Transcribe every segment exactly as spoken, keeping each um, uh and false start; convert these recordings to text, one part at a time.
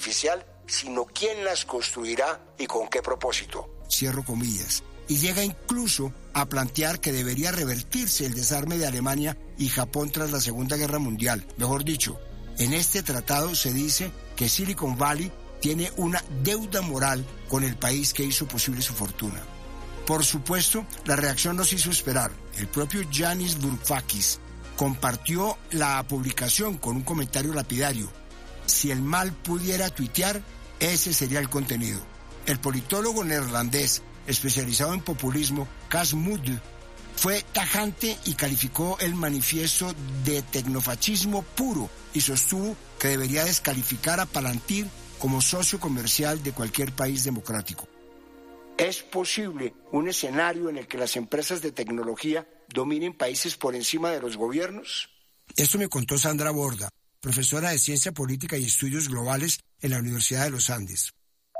artificial, sino quién las construirá y con qué propósito. Cierro comillas. Y llega incluso a plantear que debería revertirse el desarme de Alemania y Japón tras la Segunda Guerra Mundial. Mejor dicho, en este tratado se dice que Silicon Valley tiene una deuda moral con el país que hizo posible su fortuna. Por supuesto, la reacción nos hizo esperar. El propio Yanis Varoufakis compartió la publicación con un comentario lapidario. Si el mal pudiera tuitear, ese sería el contenido. El politólogo neerlandés especializado en populismo, Cas Mudde, fue tajante y calificó el manifiesto de tecnofascismo puro y sostuvo que debería descalificar a Palantir como socio comercial de cualquier país democrático. ¿Es posible un escenario en el que las empresas de tecnología dominen países por encima de los gobiernos? Esto me contó Sandra Borda, profesora de Ciencia Política y Estudios Globales en la Universidad de los Andes.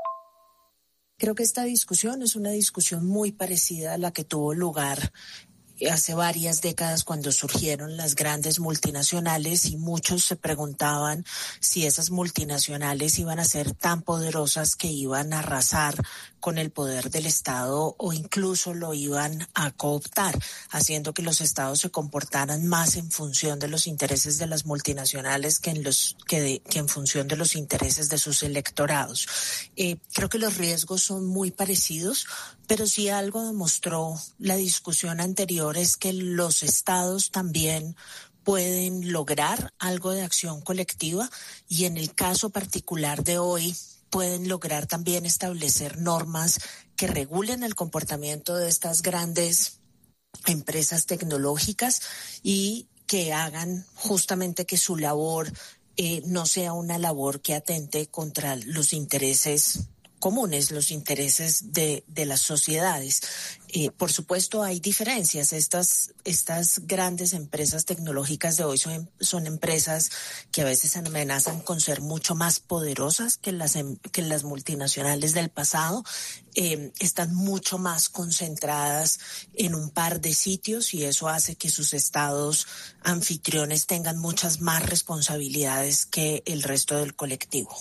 Creo que esta discusión es una discusión muy parecida a la que tuvo lugar hace varias décadas cuando surgieron las grandes multinacionales y muchos se preguntaban si esas multinacionales iban a ser tan poderosas que iban a arrasar con el poder del Estado o incluso lo iban a cooptar, haciendo que los estados se comportaran más en función de los intereses de las multinacionales que en los que, de, que en función de los intereses de sus electorados. Eh, creo que los riesgos son muy parecidos, pero si algo demostró la discusión anterior es que los estados también pueden lograr algo de acción colectiva y en el caso particular de hoy pueden lograr también establecer normas que regulen el comportamiento de estas grandes empresas tecnológicas y que hagan justamente que su labor eh, no sea una labor que atente contra los intereses comunes, los intereses de, de las sociedades. Eh, por supuesto, hay diferencias. Estas, estas grandes empresas tecnológicas de hoy son, son empresas que a veces amenazan con ser mucho más poderosas que las, que las multinacionales del pasado. Eh, están mucho más concentradas en un par de sitios y eso hace que sus estados anfitriones tengan muchas más responsabilidades que el resto del colectivo.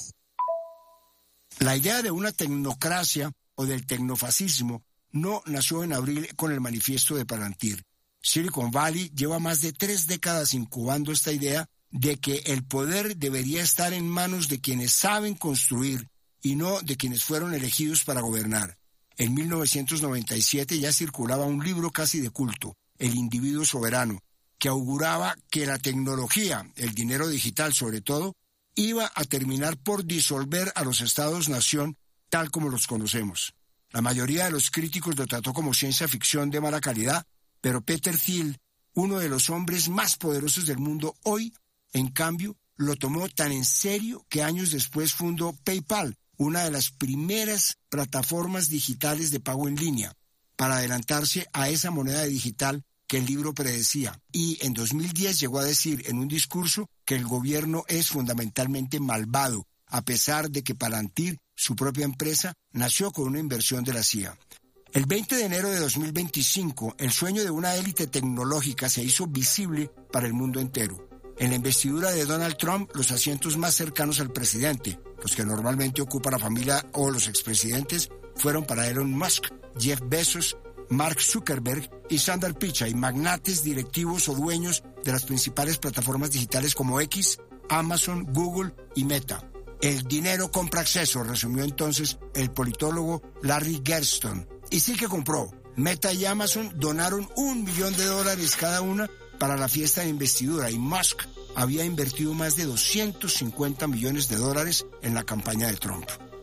La idea de una tecnocracia o del tecnofascismo no nació en abril con el manifiesto de Palantir. Silicon Valley lleva más de tres décadas incubando esta idea de que el poder debería estar en manos de quienes saben construir y no de quienes fueron elegidos para gobernar. En mil novecientos noventa y siete ya circulaba un libro casi de culto, El individuo soberano, que auguraba que la tecnología, el dinero digital sobre todo, iba a terminar por disolver a los estados-nación tal como los conocemos. La mayoría de los críticos lo trató como ciencia ficción de mala calidad, pero Peter Thiel, uno de los hombres más poderosos del mundo hoy, en cambio, lo tomó tan en serio que años después fundó PayPal, una de las primeras plataformas digitales de pago en línea, para adelantarse a esa moneda digital que el libro predecía. Y en dos mil diez llegó a decir en un discurso que el gobierno es fundamentalmente malvado, a pesar de que Palantir, su propia empresa, nació con una inversión de la C I A. El veinte de enero de dos mil veinticinco, el sueño de una élite tecnológica se hizo visible para el mundo entero. En la investidura de Donald Trump, los asientos más cercanos al presidente, los que normalmente ocupa la familia o los expresidentes, fueron para Elon Musk, Jeff Bezos, Mark Zuckerberg y Sundar Pichai, magnates directivos o dueños de las principales plataformas digitales como X, Amazon, Google y Meta. El dinero compra acceso, resumió entonces el politólogo Larry Gerstern. Y sí que compró. Meta y Amazon donaron un millón de dólares cada una para la fiesta de investidura y Musk había invertido más de doscientos cincuenta millones de dólares en la campaña de Trump.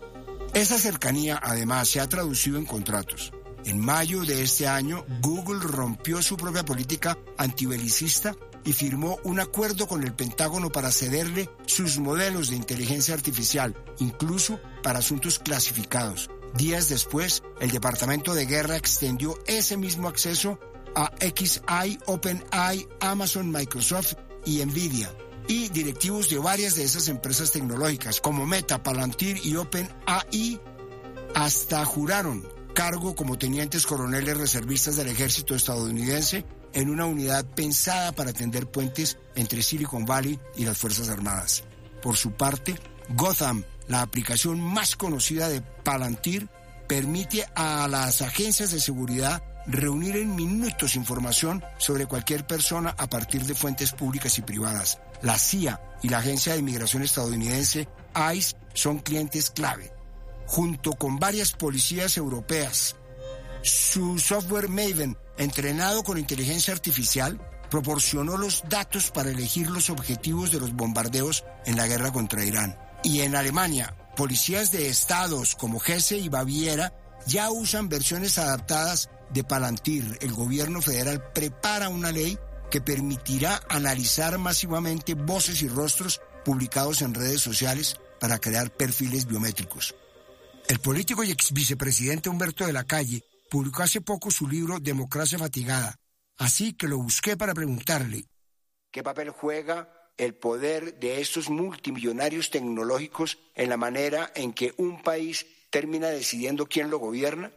Esa cercanía, además, se ha traducido en contratos. En mayo de este año, Google rompió su propia política antibelicista y firmó un acuerdo con el Pentágono para cederle sus modelos de inteligencia artificial, incluso para asuntos clasificados. Días después, el Departamento de Guerra extendió ese mismo acceso a X A I, OpenAI, Amazon, Microsoft y Nvidia, y directivos de varias de esas empresas tecnológicas, como Meta, Palantir y OpenAI, hasta juraron cargo como tenientes coroneles reservistas del ejército estadounidense en una unidad pensada para tender puentes entre Silicon Valley y las Fuerzas Armadas. Por su parte, Gotham, la aplicación más conocida de Palantir, permite a las agencias de seguridad reunir en minutos información sobre cualquier persona a partir de fuentes públicas y privadas. La C I A y la Agencia de Inmigración estadounidense I C E son clientes clave, junto con varias policías europeas. Su software Maven, entrenado con inteligencia artificial, proporcionó los datos para elegir los objetivos de los bombardeos en la guerra contra Irán. Y en Alemania, policías de estados como Hesse y Baviera ya usan versiones adaptadas de Palantir. El gobierno federal prepara una ley que permitirá analizar masivamente voces y rostros publicados en redes sociales para crear perfiles biométricos. El político y ex vicepresidente Humberto de la Calle publicó hace poco su libro Democracia Fatigada, así que lo busqué para preguntarle ¿qué papel juega el poder de estos multimillonarios tecnológicos en la manera en que un país termina decidiendo quién lo gobierna?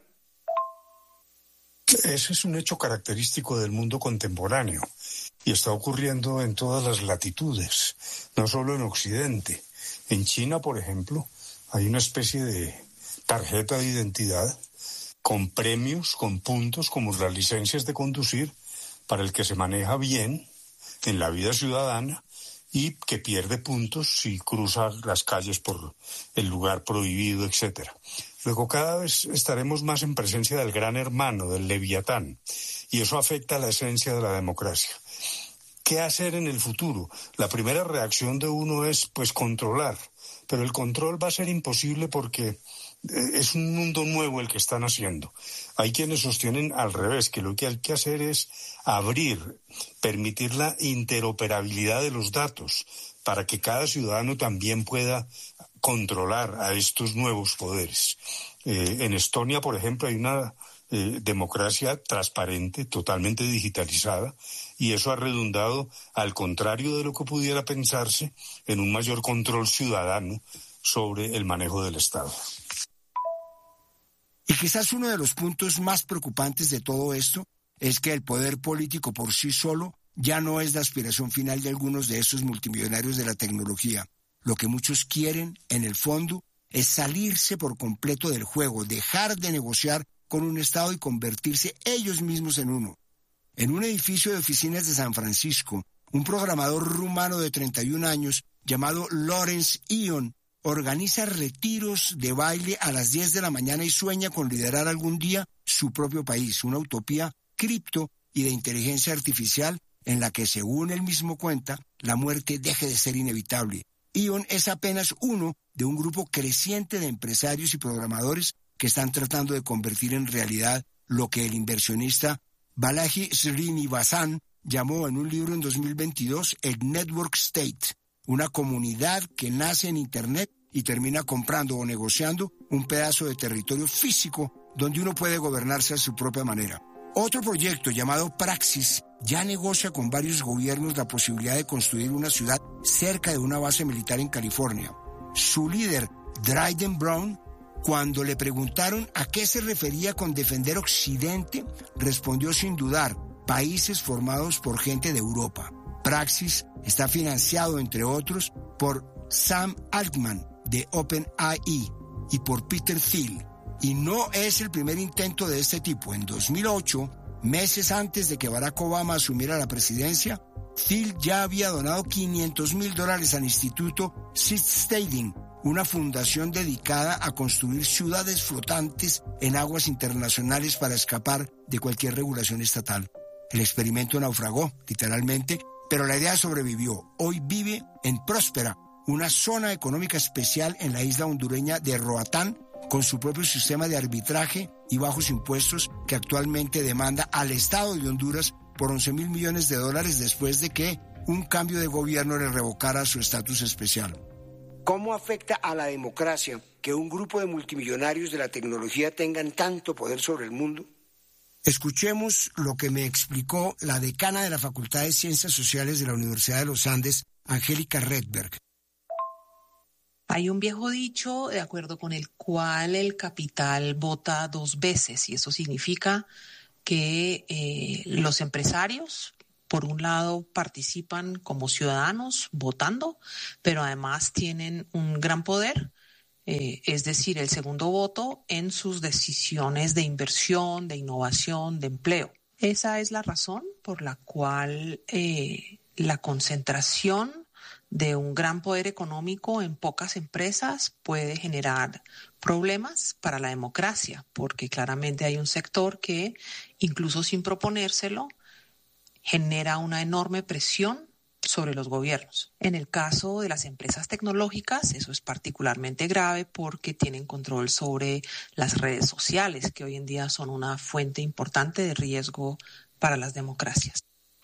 Ese es un hecho característico del mundo contemporáneo y está ocurriendo en todas las latitudes, no solo en Occidente. En China, por ejemplo, hay una especie de tarjeta de identidad con premios, con puntos, como las licencias de conducir, para el que se maneja bien en la vida ciudadana y que pierde puntos si cruza las calles por el lugar prohibido, etcétera. Luego cada vez estaremos más en presencia del gran hermano, del leviatán, y eso afecta a la esencia de la democracia. ¿Qué hacer en el futuro? La primera reacción de uno es, pues, controlar, pero el control va a ser imposible porque es un mundo nuevo el que están haciendo. Hay quienes sostienen al revés, que lo que hay que hacer es abrir, permitir la interoperabilidad de los datos para que cada ciudadano también pueda controlar a estos nuevos poderes. Eh, en Estonia, por ejemplo, hay una eh, democracia transparente, totalmente digitalizada, y eso ha redundado, al contrario de lo que pudiera pensarse, en un mayor control ciudadano sobre el manejo del Estado. Y quizás uno de los puntos más preocupantes de todo esto es que el poder político por sí solo ya no es la aspiración final de algunos de estos multimillonarios de la tecnología. Lo que muchos quieren, en el fondo, es salirse por completo del juego, dejar de negociar con un Estado y convertirse ellos mismos en uno. En un edificio de oficinas de San Francisco, un programador rumano de treinta y un años llamado Lawrence Ion organiza retiros de baile a las diez de la mañana y sueña con liderar algún día su propio país, una utopía cripto y de inteligencia artificial en la que, según él mismo cuenta, la muerte deje de ser inevitable. Ion es apenas uno de un grupo creciente de empresarios y programadores que están tratando de convertir en realidad lo que el inversionista Balaji Srinivasan llamó en un libro en dos mil veintidós el Network State, una comunidad que nace en Internet y termina comprando o negociando un pedazo de territorio físico donde uno puede gobernarse a su propia manera. Otro proyecto llamado Praxis ya negocia con varios gobiernos la posibilidad de construir una ciudad cerca de una base militar en California. Su líder, Dryden Brown, cuando le preguntaron a qué se refería con defender Occidente, respondió sin dudar: países formados por gente de Europa. Praxis está financiado, entre otros, por Sam Altman de OpenAI y por Peter Thiel. Y no es el primer intento de este tipo. En dos mil ocho, meses antes de que Barack Obama asumiera la presidencia, Thiel ya había donado quinientos mil dólares al Instituto Seasteading, una fundación dedicada a construir ciudades flotantes en aguas internacionales para escapar de cualquier regulación estatal. El experimento naufragó, literalmente, pero la idea sobrevivió. Hoy vive en Próspera, una zona económica especial en la isla hondureña de Roatán, con su propio sistema de arbitraje y bajos impuestos que actualmente demanda al Estado de Honduras por once mil millones de dólares después de que un cambio de gobierno le revocara su estatus especial. ¿Cómo afecta a la democracia que un grupo de multimillonarios de la tecnología tengan tanto poder sobre el mundo? Escuchemos lo que me explicó la decana de la Facultad de Ciencias Sociales de la Universidad de los Andes, Angélica Redberg. Hay un viejo dicho de acuerdo con el cual el capital vota dos veces, y eso significa que eh, los empresarios, por un lado, participan como ciudadanos votando, pero además tienen un gran poder eh, es decir, el segundo voto en sus decisiones de inversión, de innovación, de empleo. Esa es la razón por la cual eh, la concentración de un gran poder económico en pocas empresas puede generar problemas para la democracia, porque claramente hay un sector que, incluso sin proponérselo, genera una enorme presión sobre los gobiernos. En el caso de las empresas tecnológicas, eso es particularmente grave porque tienen control sobre las redes sociales, que hoy en día son una fuente importante de riesgo para las democracias.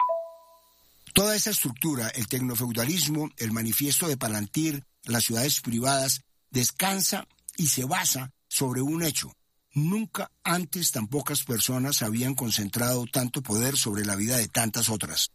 Toda esa estructura, el tecnofeudalismo, el manifiesto de Palantir, las ciudades privadas, descansa y se basa sobre un hecho. Nunca antes tan pocas personas habían concentrado tanto poder sobre la vida de tantas otras.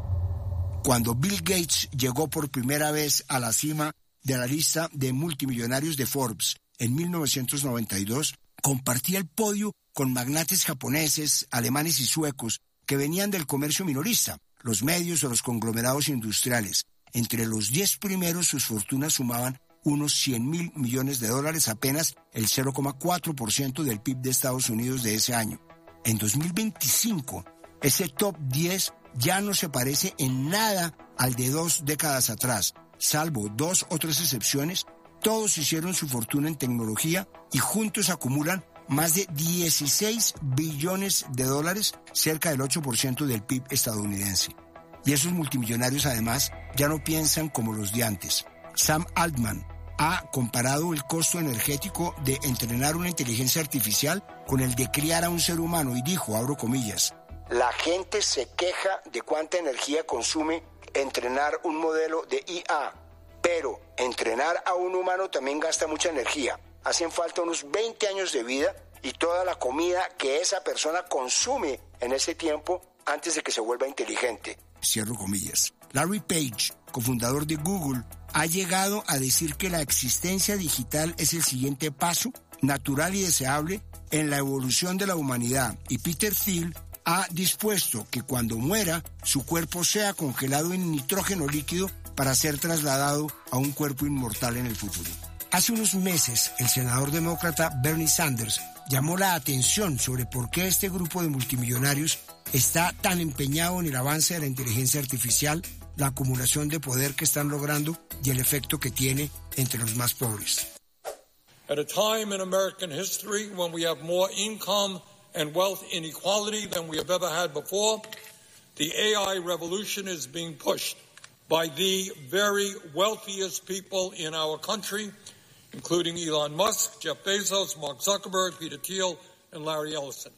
Cuando Bill Gates llegó por primera vez a la cima de la lista de multimillonarios de Forbes en mil novecientos noventa y dos, compartía el podio con magnates japoneses, alemanes y suecos que venían del comercio minorista, los medios o los conglomerados industriales. Entre los diez primeros sus fortunas sumaban unos cien mil millones de dólares, apenas el cero coma cuatro por ciento del P I B de Estados Unidos de ese año. En dos mil veinticinco, ese top diez ya no se parece en nada al de dos décadas atrás. Salvo dos o tres excepciones, todos hicieron su fortuna en tecnología y juntos acumulan más de dieciséis billones de dólares, cerca del ocho por ciento del P I B estadounidense. Y esos multimillonarios además ya no piensan como los de antes. Sam Altman ha comparado el costo energético de entrenar una inteligencia artificial con el de criar a un ser humano y dijo, abro comillas, la gente se queja de cuánta energía consume entrenar un modelo de I A, pero entrenar a un humano también gasta mucha energía. Hacen falta unos veinte años de vida y toda la comida que esa persona consume en ese tiempo antes de que se vuelva inteligente. Cierro comillas. Larry Page, cofundador de Google, ha llegado a decir que la existencia digital es el siguiente paso natural y deseable en la evolución de la humanidad. Y Peter Thiel ha dispuesto que cuando muera, su cuerpo sea congelado en nitrógeno líquido para ser trasladado a un cuerpo inmortal en el futuro. Hace unos meses, el senador demócrata Bernie Sanders llamó la atención sobre por qué este grupo de multimillonarios está tan empeñado en el avance de la inteligencia artificial, la acumulación de poder que están logrando y el efecto que tiene entre los más pobres. At a time in American history when we have more income and wealth inequality than we have ever had before, the A I revolution is being pushed by the very wealthiest people in our country, including Elon Musk, Jeff Bezos, Mark Zuckerberg, Peter Thiel, and Larry Ellison.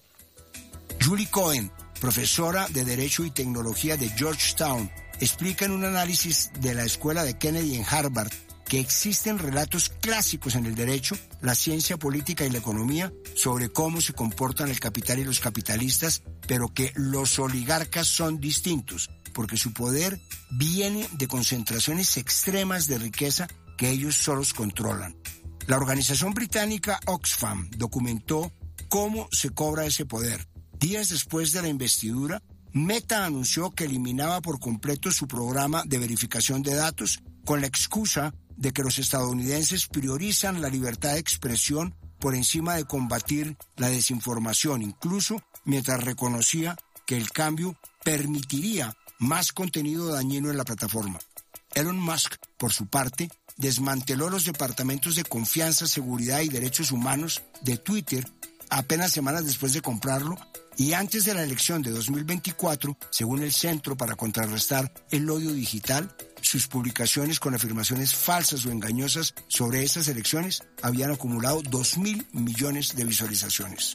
Julie Cohen, profesora de Derecho y Tecnología de Georgetown, explica en un análisis de la Escuela de Kennedy en Harvard que existen relatos clásicos en el derecho, la ciencia política y la economía sobre cómo se comportan el capital y los capitalistas, pero que los oligarcas son distintos, porque su poder viene de concentraciones extremas de riqueza que ellos solos controlan. La organización británica Oxfam documentó cómo se cobra ese poder. Días después de la investidura, Meta anunció que eliminaba por completo su programa de verificación de datos con la excusa de que los estadounidenses priorizan la libertad de expresión por encima de combatir la desinformación, incluso mientras reconocía que el cambio permitiría más contenido dañino en la plataforma. Elon Musk, por su parte, desmanteló los departamentos de confianza, seguridad y derechos humanos de Twitter apenas semanas después de comprarlo y antes de la elección de dos mil veinticuatro, según el Centro para Contrarrestar el Odio Digital, sus publicaciones con afirmaciones falsas o engañosas sobre esas elecciones habían acumulado dos mil millones de visualizaciones.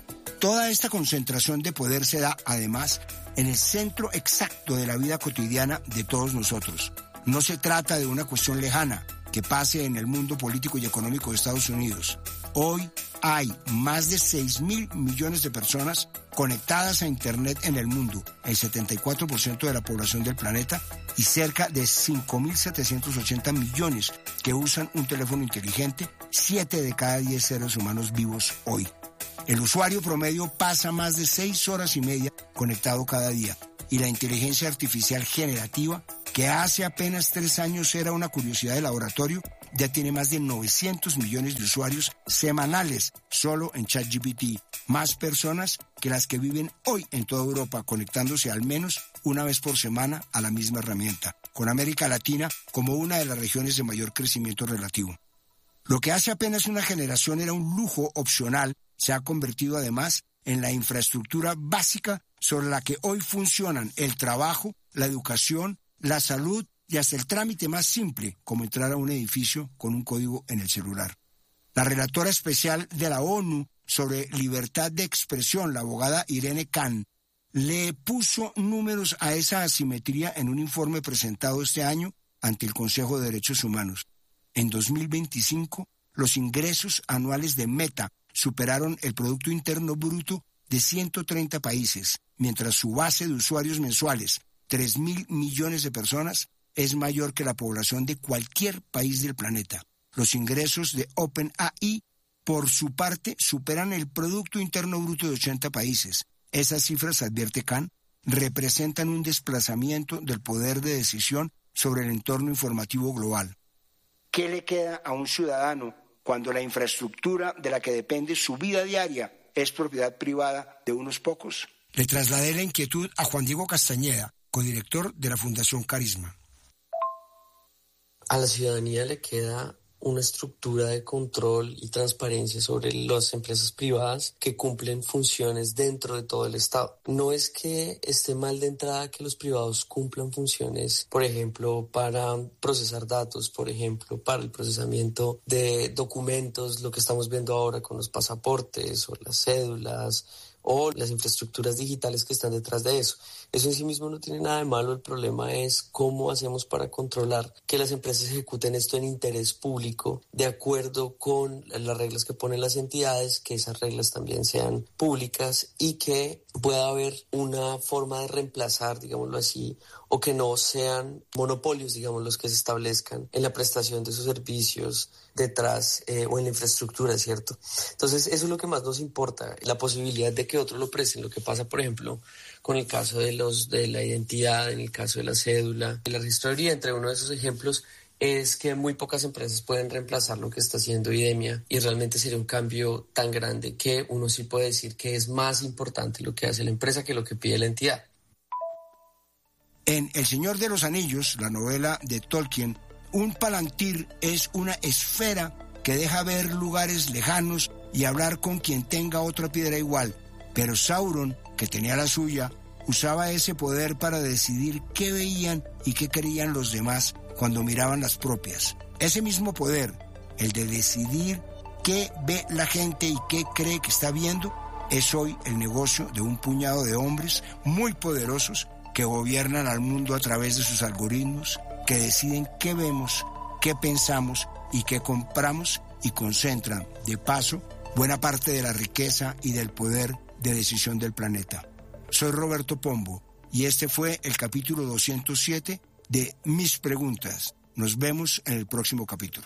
Toda esta concentración de poder se da, además, en el centro exacto de la vida cotidiana de todos nosotros. No se trata de una cuestión lejana que pase en el mundo político y económico de Estados Unidos. Hoy hay más de seis mil millones de personas conectadas a Internet en el mundo, el setenta y cuatro por ciento de la población del planeta, y cerca de cinco mil setecientos ochenta millones que usan un teléfono inteligente, siete de cada diez seres humanos vivos hoy. El usuario promedio pasa más de seis horas y media conectado cada día, y la inteligencia artificial generativa, que hace apenas tres años era una curiosidad de laboratorio, ya tiene más de novecientos millones de usuarios semanales solo en ChatGPT, más personas que las que viven hoy en toda Europa, conectándose al menos una vez por semana a la misma herramienta, con América Latina como una de las regiones de mayor crecimiento relativo. Lo que hace apenas una generación era un lujo opcional, se ha convertido además en la infraestructura básica sobre la que hoy funcionan el trabajo, la educación, la salud y hasta el trámite más simple, como entrar a un edificio con un código en el celular. La relatora especial de la ONU sobre libertad de expresión, la abogada Irene Khan, le puso números a esa asimetría en un informe presentado este año ante el Consejo de Derechos Humanos. En dos mil veinticinco, los ingresos anuales de Meta superaron el Producto Interno Bruto de ciento treinta países, mientras su base de usuarios mensuales, tres mil millones de personas, es mayor que la población de cualquier país del planeta. Los ingresos de OpenAI, por su parte, superan el Producto Interno Bruto de ochenta países. Esas cifras, advierte Khan, representan un desplazamiento del poder de decisión sobre el entorno informativo global. ¿Qué le queda a un ciudadano cuando la infraestructura de la que depende su vida diaria es propiedad privada de unos pocos? Le trasladé la inquietud a Juan Diego Castañeda, codirector de la Fundación Carisma. A la ciudadanía le queda una estructura de control y transparencia sobre las empresas privadas que cumplen funciones dentro de todo el Estado. No es que esté mal de entrada que los privados cumplan funciones, por ejemplo, para procesar datos, por ejemplo, para el procesamiento de documentos, lo que estamos viendo ahora con los pasaportes o las cédulas o las infraestructuras digitales que están detrás de eso. Eso en sí mismo no tiene nada de malo, el problema es cómo hacemos para controlar que las empresas ejecuten esto en interés público, de acuerdo con las reglas que ponen las entidades, que esas reglas también sean públicas y que pueda haber una forma de reemplazar, digámoslo así, o que no sean monopolios, digamos, los que se establezcan en la prestación de esos servicios detrás eh, o en la infraestructura, ¿cierto? Entonces, eso es lo que más nos importa, la posibilidad de que otros lo presten. Lo que pasa, por ejemplo, con el caso de los de la identidad, en el caso de la cédula, de la registraduría, entre uno de esos ejemplos, es que muy pocas empresas pueden reemplazar lo que está haciendo IDEMIA y realmente sería un cambio tan grande que uno sí puede decir que es más importante lo que hace la empresa que lo que pide la entidad. En El Señor de los Anillos, la novela de Tolkien, un palantir es una esfera que deja ver lugares lejanos y hablar con quien tenga otra piedra igual. Pero Sauron, que tenía la suya, usaba ese poder para decidir qué veían y qué creían los demás cuando miraban las propias. Ese mismo poder, el de decidir qué ve la gente y qué cree que está viendo, es hoy el negocio de un puñado de hombres muy poderosos que gobiernan al mundo a través de sus algoritmos, que deciden qué vemos, qué pensamos y qué compramos y concentran, de paso, buena parte de la riqueza y del poder de decisión del planeta. Soy Roberto Pombo y este fue el capítulo doscientos siete de Mis Preguntas. Nos vemos en el próximo capítulo.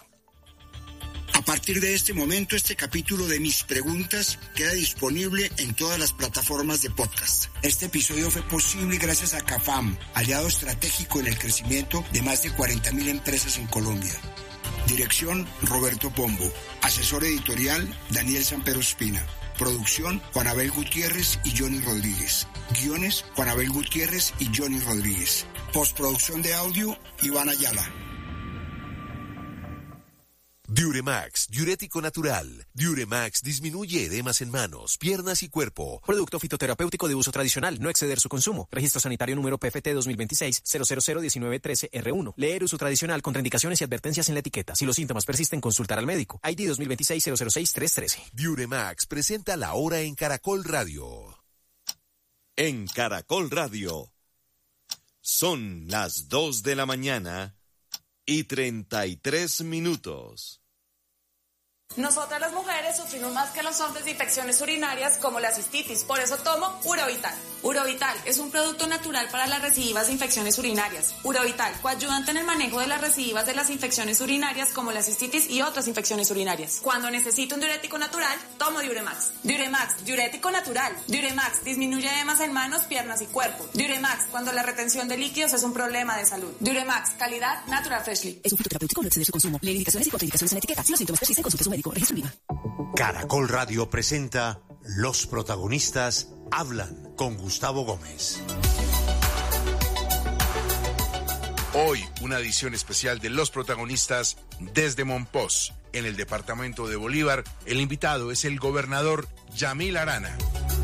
A partir de este momento, este capítulo de Mis Preguntas queda disponible en todas las plataformas de podcast. Este episodio fue posible gracias a CAFAM, aliado estratégico en el crecimiento de más de cuarenta mil empresas en Colombia. Dirección, Roberto Pombo. Asesor editorial, Daniel Sampero Espina. Producción, Juan Abel Gutiérrez y Johnny Rodríguez. Guiones, Juan Abel Gutiérrez y Johnny Rodríguez. Postproducción de audio, Iván Ayala. Diuremax, diurético natural. Diuremax disminuye edemas en manos, piernas y cuerpo. Producto fitoterapéutico de uso tradicional, no exceder su consumo. Registro sanitario número P F T dos mil veintiséis cero cero cero diecinueve trece R uno. Leer uso tradicional, contraindicaciones y advertencias en la etiqueta. Si los síntomas persisten, consultar al médico. I D dos mil veintiséis cero cero seis tres trece. Diuremax presenta La Hora en Caracol Radio. En Caracol Radio. Son las dos de la mañana y treinta y tres minutos. Nosotras las mujeres sufrimos más que los hombres de infecciones urinarias como la cistitis, por eso tomo Urovital. Urovital es un producto natural para las recidivas de infecciones urinarias. Urovital, coayudante en el manejo de las recidivas de las infecciones urinarias como la cistitis y otras infecciones urinarias. Cuando necesito un diurético natural, tomo Diuremax. Diuremax, diurético natural. Diuremax disminuye edemas en manos, piernas y cuerpo. Diuremax, cuando la retención de líquidos es un problema de salud. Diuremax, calidad Natural Freshly. Es un fitoterapéutico, no exceder su consumo. Lee indicaciones y contraindicaciones en la etiqueta. Si los síntomas persisten, consulte a su médico. Registro en Viva. Caracol Radio presenta Los protagonistas hablan con Gustavo Gómez. Hoy, una edición especial de Los protagonistas desde Monpós, en el departamento de Bolívar. El invitado es el gobernador Yamil Arana.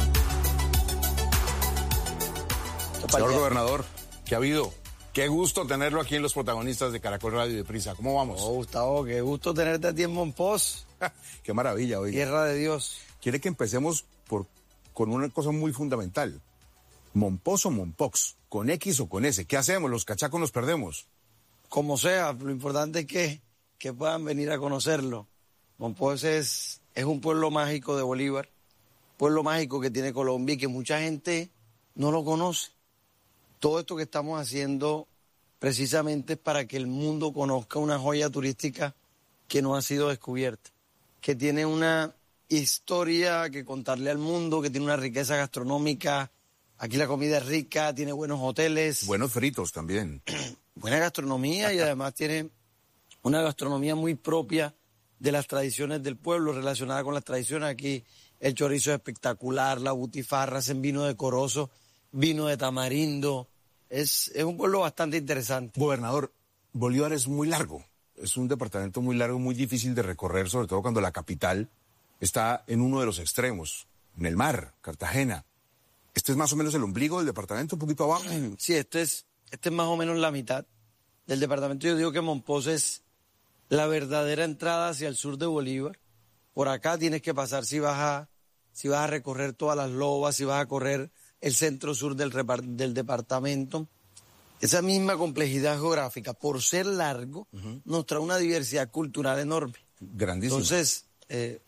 Señor gobernador, ¿qué ha habido? Qué gusto tenerlo aquí en Los protagonistas de Caracol Radio y de Prisa. ¿Cómo vamos? Oh, Gustavo, qué gusto tenerte a ti en Monpós. Qué maravilla hoy. Tierra de Dios. Quiere que empecemos por, con una cosa muy fundamental. ¿Monpós o Monpox? ¿Con X o con S? ¿Qué hacemos? Los cachacos nos perdemos. Como sea, lo importante es que, que puedan venir a conocerlo. Monpós es, es un pueblo mágico de Bolívar, pueblo mágico que tiene Colombia y que mucha gente no lo conoce. Todo esto que estamos haciendo precisamente es para que el mundo conozca una joya turística que no ha sido descubierta, que tiene una historia que contarle al mundo, que tiene una riqueza gastronómica. Aquí la comida es rica, tiene buenos hoteles. Buenos fritos también. Buena gastronomía y además tiene una gastronomía muy propia de las tradiciones del pueblo, relacionada con las tradiciones. Aquí el chorizo es espectacular, la butifarra, hacen vino decoroso, vino de tamarindo. Es, es un pueblo bastante interesante. Gobernador, Bolívar es muy largo. Es un departamento muy largo, muy difícil de recorrer, sobre todo cuando la capital está en uno de los extremos, en el mar, Cartagena. ¿Este es más o menos el ombligo del departamento, un poquito abajo? Sí, este es, este es más o menos la mitad del departamento. Yo digo que Monpós es la verdadera entrada hacia el sur de Bolívar. Por acá tienes que pasar si vas a, si vas a recorrer todas las lobas, si vas a correr el centro sur del, del departamento. Esa misma complejidad geográfica, por ser largo, uh-huh. nos trae una diversidad cultural enorme. Grandísimo. Entonces, eh,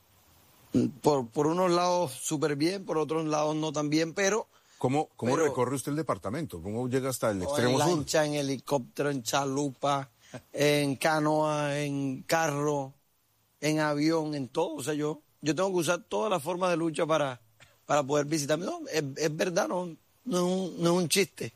por, por unos lados súper bien, por otros lados no tan bien, pero... ¿Cómo, cómo pero, recorre usted el departamento? ¿Cómo llega hasta el extremo sur? En sur? lancha, en helicóptero, en chalupa, en canoa, en carro, en avión, en todo. O sea, yo, yo tengo que usar todas las formas de lucha para, para poder visitarme. No, es, es verdad, no, no, es un, no es un chiste.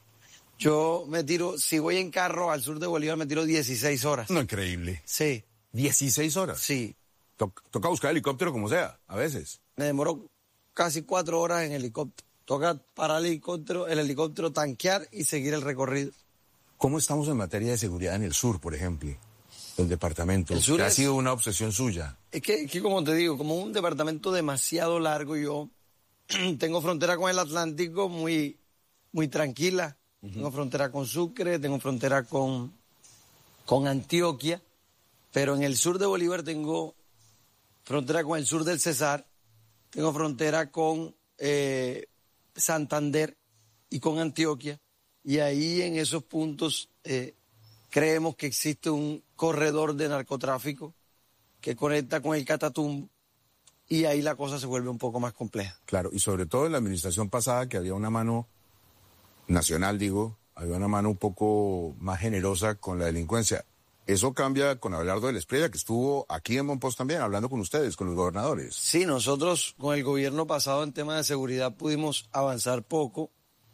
Yo me tiro, si voy en carro al sur de Bolívar, me tiro dieciséis horas. No, increíble. Sí. ¿dieciséis horas? Sí. Toc, toca buscar helicóptero como sea, a veces. Me demoro casi cuatro horas en helicóptero. Toca parar el helicóptero, el helicóptero, tanquear y seguir el recorrido. ¿Cómo estamos en materia de seguridad en el sur, por ejemplo? El departamento. El sur es, ha sido una obsesión suya. Es que, es que, como te digo, como un departamento demasiado largo, yo tengo frontera con el Atlántico muy, muy tranquila. Uh-huh. Tengo frontera con Sucre, tengo frontera con, con Antioquia, pero en el sur de Bolívar tengo frontera con el sur del Cesar, tengo frontera con eh, Santander y con Antioquia, y ahí en esos puntos eh, creemos que existe un corredor de narcotráfico que conecta con el Catatumbo, y ahí la cosa se vuelve un poco más compleja. Claro, y sobre todo en la administración pasada, que había una mano nacional, digo, había una mano un poco más generosa con la delincuencia. Eso cambia con Abelardo de la Espriella, que estuvo aquí en Monpós también, hablando con ustedes, con los gobernadores. Sí, nosotros con el gobierno pasado en temas de seguridad pudimos avanzar poco.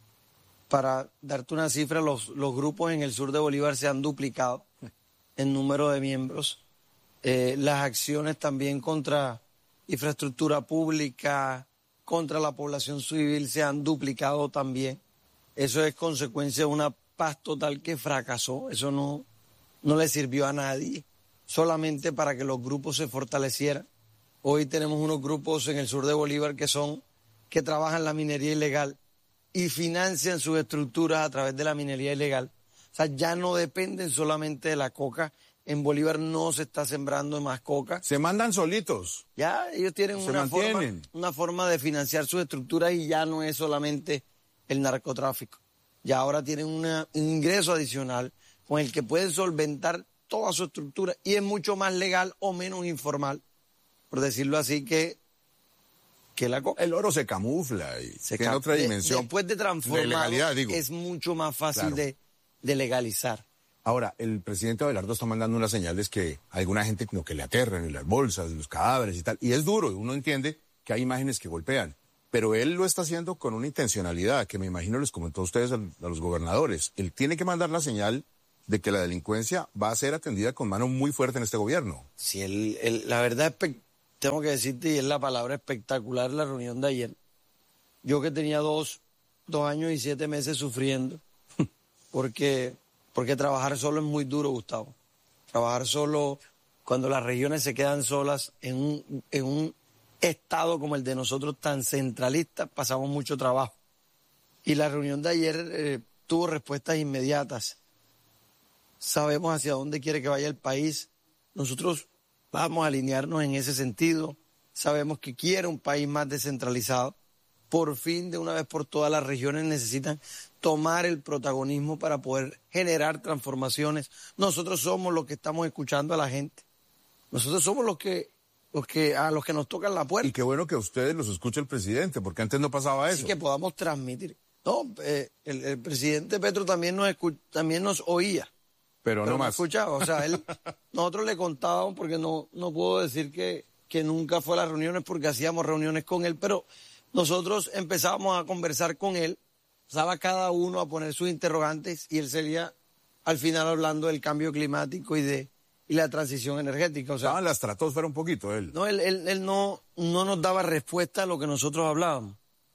Para darte una cifra, los, los grupos en el sur de Bolívar se han duplicado en número de miembros. Eh, las acciones también contra infraestructura pública, contra la población civil se han duplicado también. Eso es consecuencia de una paz total que fracasó. Eso no, no le sirvió a nadie, solamente para que los grupos se fortalecieran. Hoy tenemos unos grupos en el sur de Bolívar que son, que trabajan la minería ilegal y financian sus estructuras a través de la minería ilegal. O sea, ya no dependen solamente de la coca. En Bolívar no se está sembrando más coca. Se mandan solitos. Ya ellos tienen una forma, una forma de financiar sus estructuras y ya no es solamente el narcotráfico. Ya ahora tienen una, un ingreso adicional con el que pueden solventar toda su estructura y es mucho más legal o menos informal. por decirlo así, que, que la coca. El oro se camufla y se tiene otra dimensión. De, después de transformar, de legalidad, digo. Es mucho más fácil Claro. de, de legalizar. Ahora, el presidente Abelardo está mandando unas señales que a alguna gente como que le aterran en las bolsas, en los cadáveres y tal. Y es duro, uno entiende que hay imágenes que golpean. Pero él lo está haciendo con una intencionalidad que me imagino les comentó a ustedes, a, a los gobernadores. Él tiene que mandar la señal de que la delincuencia va a ser atendida con mano muy fuerte en este gobierno. Sí, el, el, la verdad, es tengo que decirte, y es la palabra espectacular, la reunión de ayer. Yo que tenía dos, dos años y siete meses sufriendo, porque, porque trabajar solo es muy duro, Gustavo. Trabajar solo, cuando las regiones se quedan solas en un, en un estado como el de nosotros tan centralista, pasamos mucho trabajo. Y la reunión de ayer eh, tuvo respuestas inmediatas. Sabemos hacia dónde quiere que vaya el país. Nosotros vamos a alinearnos en ese sentido. Sabemos que quiere un país más descentralizado. Por fin, de una vez por todas, las regiones necesitan tomar el protagonismo para poder generar transformaciones. Nosotros somos los que estamos escuchando a la gente. Nosotros somos los que Los que, a los que nos tocan la puerta. Y qué bueno que a ustedes los escuche el presidente, porque antes no pasaba eso. Así que podamos transmitir. No, eh, el, el presidente Petro también nos, escu también nos oía. Pero, pero no más. Escuchaba, o sea, él, nosotros le contábamos, porque no, no puedo decir que, que nunca fue a las reuniones, porque hacíamos reuniones con él, pero nosotros empezábamos a conversar con él, empezaba cada uno a poner sus interrogantes y él sería al final hablando del cambio climático y de y la transición energética. O sea, ah, la estratosfera un poquito él. No, él, él, él no, no nos daba respuesta a lo que nosotros hablábamos.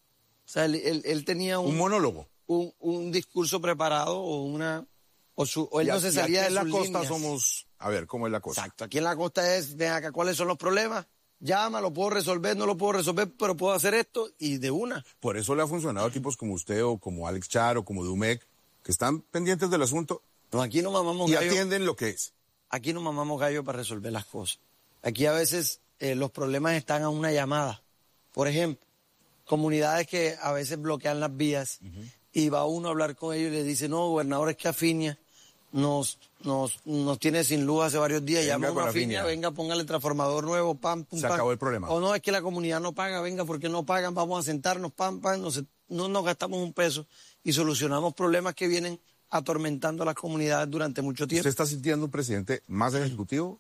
O sea, él, él, él tenía un... Un monólogo. Un, un discurso preparado o una... O, su, o él y no se salía de en la sus costa líneas. Somos... A ver, ¿cómo es la cosa? Exacto. Aquí en la costa es, ven acá, ¿cuáles son los problemas? Llama, lo puedo resolver, no lo puedo resolver, pero puedo hacer esto y de una. Por eso le ha funcionado a tipos como usted o como Alex Char o como Dumec, que están pendientes del asunto. No, aquí no mamamos y gallo. atienden lo que es. Aquí no mamamos gallo para resolver las cosas. Aquí a veces eh, los problemas están a una llamada. Por ejemplo, comunidades que a veces bloquean las vías uh-huh. y va uno a hablar con ellos y le dice, no, gobernador, es que Afinia nos, nos, nos tiene sin luz hace varios días, llama a una Afinia, venga, póngale transformador nuevo, pam, pum, Se pam. acabó el problema. O no, es que la comunidad no paga, venga, porque no pagan, vamos a sentarnos, pam, pam, no, se, no nos gastamos un peso y solucionamos problemas que vienen atormentando a las comunidades durante mucho tiempo. ¿Usted está sintiendo un presidente más ejecutivo?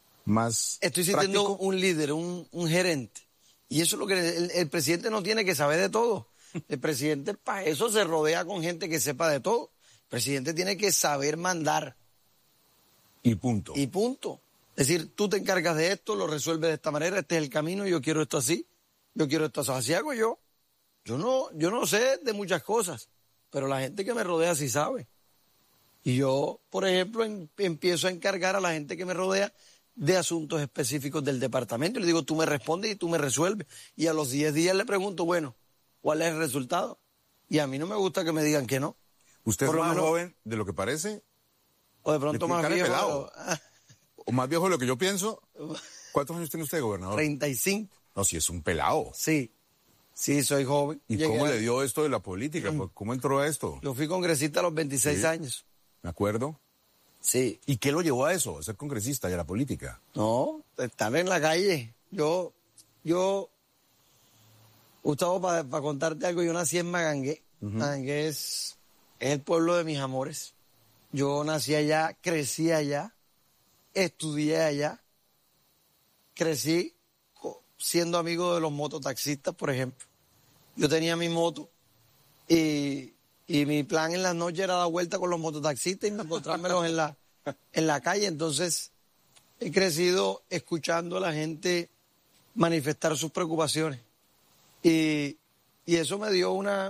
¿Más Estoy sintiendo práctico? un líder, un, un gerente. Y eso es lo que el, el presidente no tiene que saber de todo. El presidente para eso se rodea con gente que sepa de todo. El presidente tiene que saber mandar. Y punto. Y punto. Es decir, tú te encargas de esto, lo resuelves de esta manera, este es el camino, yo quiero esto así, yo quiero esto así. Así hago yo. Yo no, yo no sé de muchas cosas, pero la gente que me rodea sí sabe. Y yo, por ejemplo, en, empiezo a encargar a la gente que me rodea de asuntos específicos del departamento. Y le digo, tú me respondes y tú me resuelves. Y a los diez días le pregunto, bueno, ¿cuál es el resultado? Y a mí no me gusta que me digan que no. ¿Usted por es más menos, joven de lo que parece? O de pronto más viejo. Pelado. O más viejo de lo que yo pienso. ¿Cuántos años tiene usted, gobernador? treinta y cinco. No, si es un pelado. Sí. Sí, soy joven. ¿Y Llegué cómo a... le dio esto de la política? Mm. ¿Cómo entró a esto? Yo fui congresista a los veintiséis sí. años. ¿Me acuerdo? Sí. ¿Y qué lo llevó a eso, a ser congresista y a la política? No, estar en la calle. Yo, yo, Gustavo, para pa contarte algo, yo nací en Magangué. Uh-huh. Magangué es, es el pueblo de mis amores. Yo nací allá, crecí allá, estudié allá, crecí siendo amigo de los mototaxistas, por ejemplo. Yo tenía mi moto y, y mi plan en las noches era dar vuelta con los mototaxistas y encontrármelos en la, en la calle. Entonces, he crecido escuchando a la gente manifestar sus preocupaciones. Y, y eso me dio una,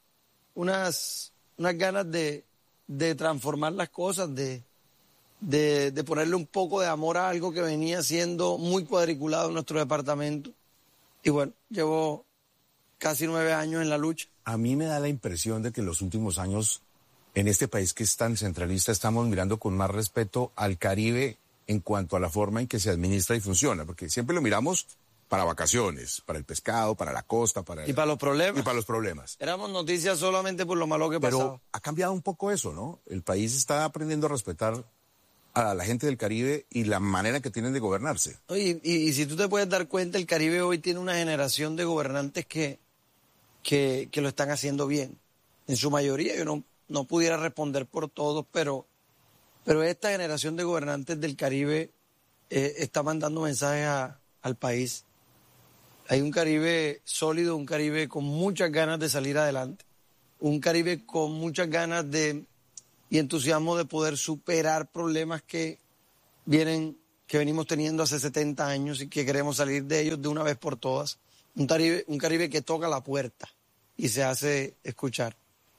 unas, unas ganas de, de transformar las cosas, de, de, de ponerle un poco de amor a algo que venía siendo muy cuadriculado en nuestro departamento. Y bueno, llevo casi nueve años en la lucha. A mí me da la impresión de que en los últimos años, en este país que es tan centralista, estamos mirando con más respeto al Caribe en cuanto a la forma en que se administra y funciona, porque siempre lo miramos para vacaciones, para el pescado, para la costa, para... Y para los problemas. Y para los problemas. Éramos noticias solamente por lo malo que Pero pasaba. ha cambiado un poco eso, ¿no? El país está aprendiendo a respetar a la gente del Caribe y la manera que tienen de gobernarse. Y, y, y si tú te puedes dar cuenta, el Caribe hoy tiene una generación de gobernantes que, que, que lo están haciendo bien. En su mayoría, yo no, no pudiera responder por todos, pero, pero esta generación de gobernantes del Caribe eh, está mandando mensajes a, al país. Hay un Caribe sólido, un Caribe con muchas ganas de salir adelante, un Caribe con muchas ganas de y entusiasmo de poder superar problemas que vienen, que venimos teniendo hace setenta años y que queremos salir de ellos de una vez por todas. Un Caribe, un Caribe que toca la puerta y se hace escuchar.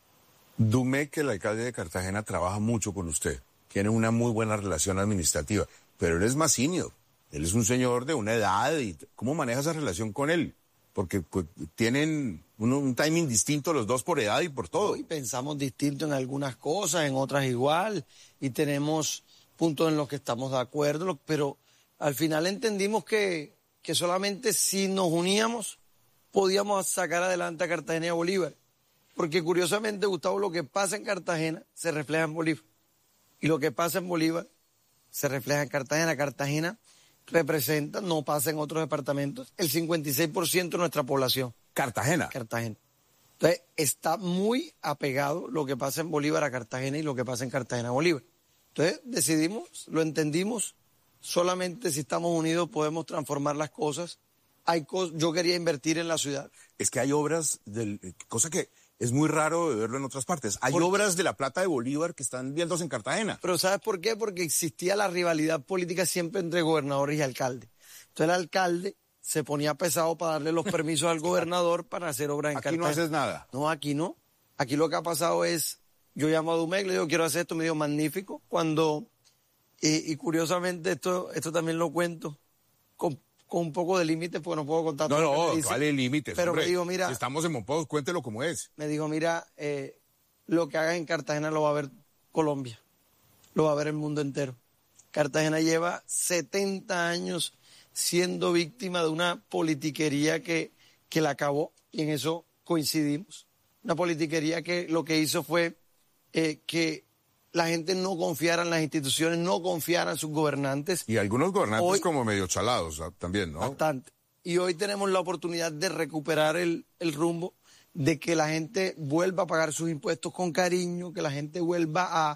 Domecq, el alcalde de Cartagena, trabaja mucho con usted. Tiene una muy buena relación administrativa, pero él es más senior. Él es un señor de una edad. Y ¿cómo maneja esa relación con él? Porque pues, tienen un, un timing distinto los dos por edad y por todo. Y pensamos distinto en algunas cosas, en otras igual, y tenemos puntos en los que estamos de acuerdo, pero al final entendimos que, que solamente si nos uníamos podíamos sacar adelante a Cartagena y a Bolívar. Porque curiosamente, Gustavo, lo que pasa en Cartagena se refleja en Bolívar. Y lo que pasa en Bolívar se refleja en Cartagena. Cartagena representa, no pasa en otros departamentos, el cincuenta y seis por ciento de nuestra población. Cartagena. Cartagena. Entonces, está muy apegado lo que pasa en Bolívar a Cartagena y lo que pasa en Cartagena a Bolívar. Entonces, decidimos, lo entendimos, solamente si estamos unidos podemos transformar las cosas. Hay cosas, yo quería invertir en la ciudad. Es que hay obras, del, cosa que es muy raro de verlo en otras partes. Hay ¿Por obras de la Plata de Bolívar que están viéndose en Cartagena. Pero ¿sabes por qué? Porque existía la rivalidad política siempre entre gobernadores y alcaldes. Entonces el alcalde se ponía pesado para darle los permisos al gobernador para hacer obras en aquí Cartagena. Aquí no haces nada. No, aquí no. Aquí lo que ha pasado es, yo llamo a Domecq, le digo, quiero hacer esto, me dijo, magnífico. Cuando, y, y curiosamente esto, esto también lo cuento con, con un poco de límite, porque no puedo contar no, todo no, lo que dice. vale límites. Pero hombre, me dijo, mira, si estamos en Monpós, cuéntelo como es. Me dijo, mira, eh, lo que hagas en Cartagena lo va a ver Colombia, lo va a ver el mundo entero. Cartagena lleva setenta años siendo víctima de una politiquería que, que la acabó, y en eso coincidimos. Una politiquería que lo que hizo fue eh, que la gente no confiara en las instituciones, no confiara en sus gobernantes. Y algunos gobernantes hoy, como medio chalados también, ¿no? Bastante. Y hoy tenemos la oportunidad de recuperar el, el rumbo, de que la gente vuelva a pagar sus impuestos con cariño, que la gente vuelva a,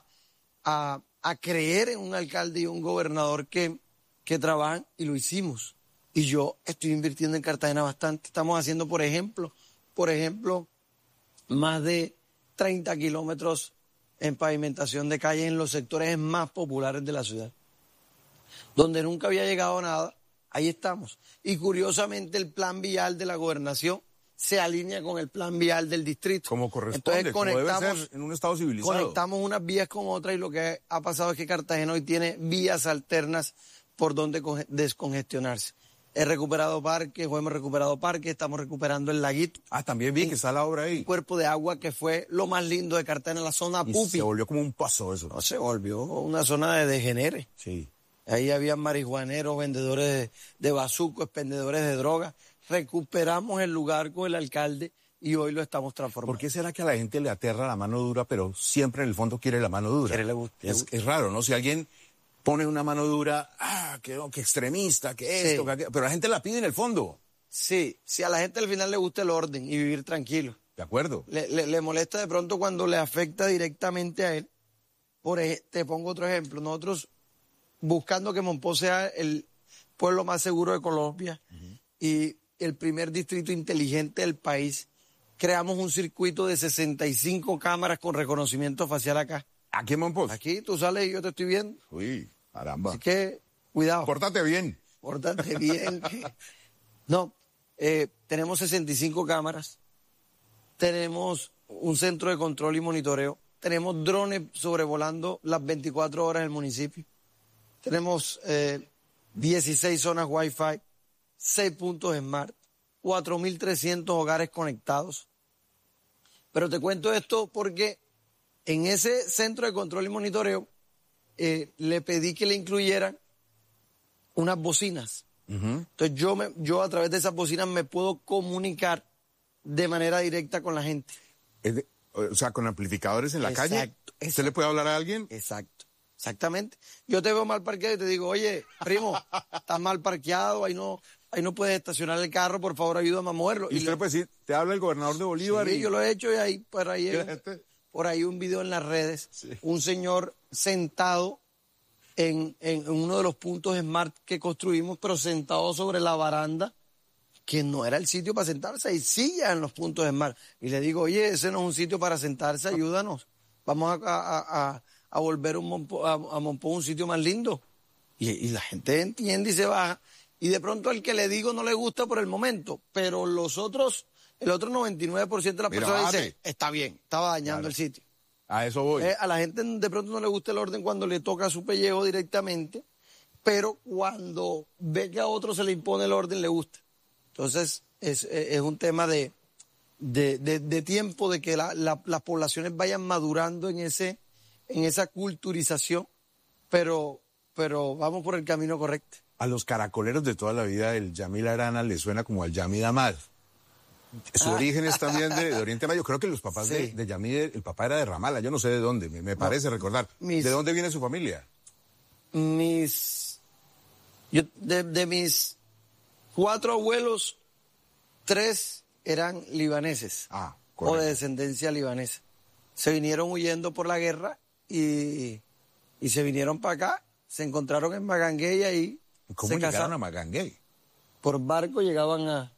a, a creer en un alcalde y un gobernador que, que trabajan, y lo hicimos. Y yo estoy invirtiendo en Cartagena bastante. Estamos haciendo, por ejemplo, por ejemplo, más de treinta kilómetros en pavimentación de calles en los sectores más populares de la ciudad. Donde nunca había llegado nada, ahí estamos. Y curiosamente el plan vial de la gobernación se alinea con el plan vial del distrito. Como corresponde, Entonces, como debe conectamos, ser en un estado civilizado. Conectamos unas vías con otras, y lo que ha pasado es que Cartagena hoy tiene vías alternas por donde descongestionarse. He recuperado parques, o hemos recuperado parques, estamos recuperando el laguito. Ah, también vi que está la obra ahí. Un cuerpo de agua que fue lo más lindo de Cartagena, la zona y Pupi. Se volvió como un paso eso. No, se volvió una zona de degenere. Sí. Ahí había marihuaneros, vendedores de, de bazucos, vendedores de drogas. Recuperamos el lugar con el alcalde y hoy lo estamos transformando. ¿Por qué será que a la gente le aterra la mano dura, pero siempre en el fondo quiere la mano dura? Quiere, le gusta, es, le gusta. es raro, ¿no? Si alguien pone una mano dura, ah, que, que extremista, que esto, sí. que, pero la gente la pide en el fondo. Sí, si a la gente al final le gusta el orden y vivir tranquilo. De acuerdo. Le, le, le molesta de pronto cuando le afecta directamente a él. Por ej- te pongo otro ejemplo. Nosotros, buscando que Monpós sea el pueblo más seguro de Colombia uh-huh. y el primer distrito inteligente del país, creamos un circuito de sesenta y cinco cámaras con reconocimiento facial acá. ¿Aquí en Monpós? Aquí, tú sales y yo te estoy viendo. Uy, caramba. Así que, cuidado. Pórtate bien. Pórtate bien. que... No, eh, tenemos sesenta y cinco cámaras, tenemos un centro de control y monitoreo, tenemos drones sobrevolando las veinticuatro horas del municipio, tenemos eh, dieciséis zonas Wi-Fi, seis puntos Smart, cuatro mil trescientos hogares conectados. Pero te cuento esto porque en ese centro de control y monitoreo eh, le pedí que le incluyeran unas bocinas. Uh-huh. Entonces yo, me, yo a través de esas bocinas me puedo comunicar de manera directa con la gente. Es de, o sea, con amplificadores en la exacto, calle. Exacto. ¿Usted le puede hablar a alguien? Exacto. Exactamente. Yo te veo mal parqueado y te digo, oye, primo, estás mal parqueado, ahí no, ahí no puedes estacionar el carro, por favor, ayúdame a moverlo. Y, y usted le... puede decir, te habla el gobernador de Bolívar. Sí, y... yo lo he hecho y ahí, por ahí, hay, gente... por ahí un video en las redes, sí. un señor sentado en, en uno de los puntos Smart que construimos, pero sentado sobre la baranda, que no era el sitio para sentarse, hay sillas en los puntos Smart. Y le digo, oye, ese no es un sitio para sentarse, ayúdanos. Vamos a, a, a, a volver un Monpós, a, a Monpós un sitio más lindo. Y, y la gente entiende y se baja. Y de pronto al que le digo no le gusta por el momento, pero los otros, el otro noventa y nueve por ciento de las Mira, personas vale. dice, está bien, estaba dañando Claro. el sitio. A eso voy. Eh, a la gente de pronto no le gusta el orden cuando le toca su pellejo directamente, pero cuando ve que a otro se le impone el orden, le gusta. Entonces, es, es un tema de, de, de, de tiempo, de que la, la, las poblaciones vayan madurando en, ese, en esa culturización, pero, pero vamos por el camino correcto. A los caracoleros de toda la vida, el Yamil Arana le suena como al Yamid Amad. Su Ah. origen es también de, de Oriente Medio. Creo que los papás Sí. de, de Yamid, el papá era de Ramala, yo no sé de dónde, me, me parece recordar. mis- ¿De dónde viene su familia? Mis, yo, de, de mis cuatro abuelos, tres eran libaneses. Ah, o correcto. de descendencia libanesa. Se vinieron huyendo por la guerra y, y se vinieron para acá, se encontraron en Maganguey y ahí ¿Cómo se llegaron casaron. a Maganguey? Por barco llegaban a,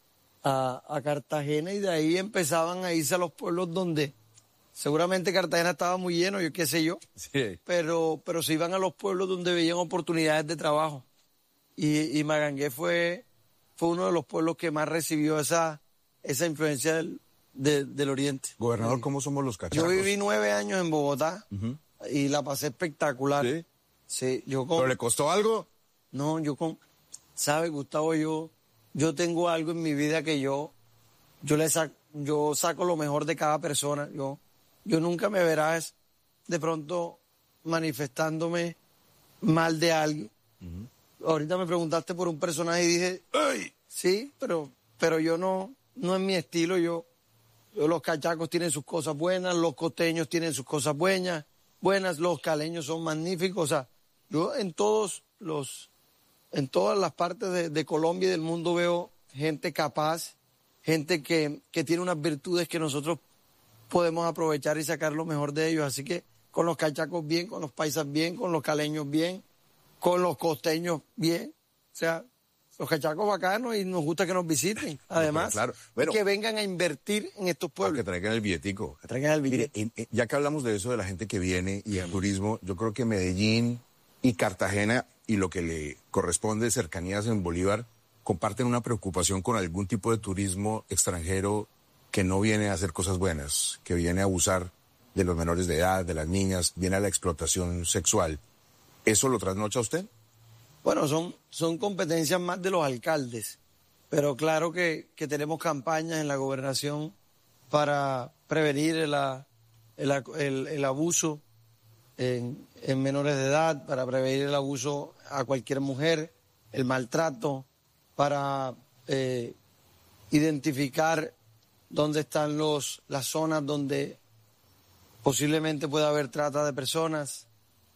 a, a Cartagena y de ahí empezaban a irse a los pueblos donde seguramente Cartagena estaba muy lleno, yo qué sé yo, Sí. pero, pero se iban a los pueblos donde veían oportunidades de trabajo. Y, y Magangué fue, fue uno de los pueblos que más recibió esa, esa influencia del, de- del Oriente. Gobernador, ¿cómo somos los cachacos? Yo viví nueve años en Bogotá Ujú. y la pasé espectacular. ¿Sí? Sí, yo con... ¿Pero le costó algo? No, yo con... ¿Sabe, Gustavo? Yo, yo tengo algo en mi vida que yo, yo, le saco, yo saco lo mejor de cada persona. Yo, yo nunca me verás de pronto manifestándome mal de alguien. Ahorita me preguntaste por un personaje y dije, ¡ay! Sí, pero, pero yo no, no es mi estilo. Yo, yo, los cachacos tienen sus cosas buenas, los costeños tienen sus cosas buenas, buenas, los caleños son magníficos. O sea, yo en todos los, en todas las partes de, de Colombia y del mundo veo gente capaz, gente que, que tiene unas virtudes que nosotros podemos aprovechar y sacar lo mejor de ellos. Así que con los cachacos bien, con los paisas bien, con los caleños bien, con los costeños bien. O sea, los cachacos bacanos y nos gusta que nos visiten. Además, claro. Bueno, que vengan a invertir en estos para pueblos. que traigan el billetico. Que traigan el billete. Mire, en- en- ya que hablamos de eso, de la gente que viene y el turismo, yo creo que Medellín y Cartagena y lo que le corresponde cercanías en Bolívar comparten una preocupación con algún tipo de turismo extranjero que no viene a hacer cosas buenas, que viene a abusar de los menores de edad, de las niñas, viene a la explotación sexual. ¿Eso lo trasnocha usted? Bueno, son, son competencias más de los alcaldes, pero claro que, que tenemos campañas en la gobernación para prevenir el, a- el, a- el- el abuso en, en menores de edad, para prevenir el abuso a cualquier mujer, el maltrato, para eh, identificar dónde están los, las zonas donde posiblemente pueda haber trata de personas.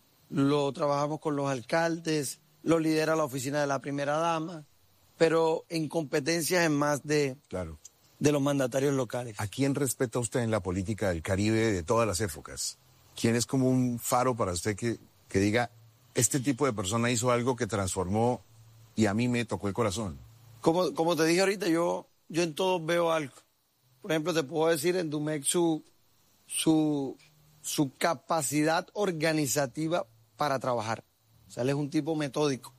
Lo trabajamos con los alcaldes, lo lidera la oficina de la primera dama, pero en competencias en más de, Claro. de los mandatarios locales. ¿A quién respeta usted en la política del Caribe de todas las épocas? ¿Quién es como un faro para usted que, que diga, este tipo de persona hizo algo que transformó y a mí me tocó el corazón? Como, como te dije ahorita, yo, yo en todos veo algo. Por ejemplo, te puedo decir en Dumec su, su, su capacidad organizativa para trabajar. O sea, él es un tipo metódico.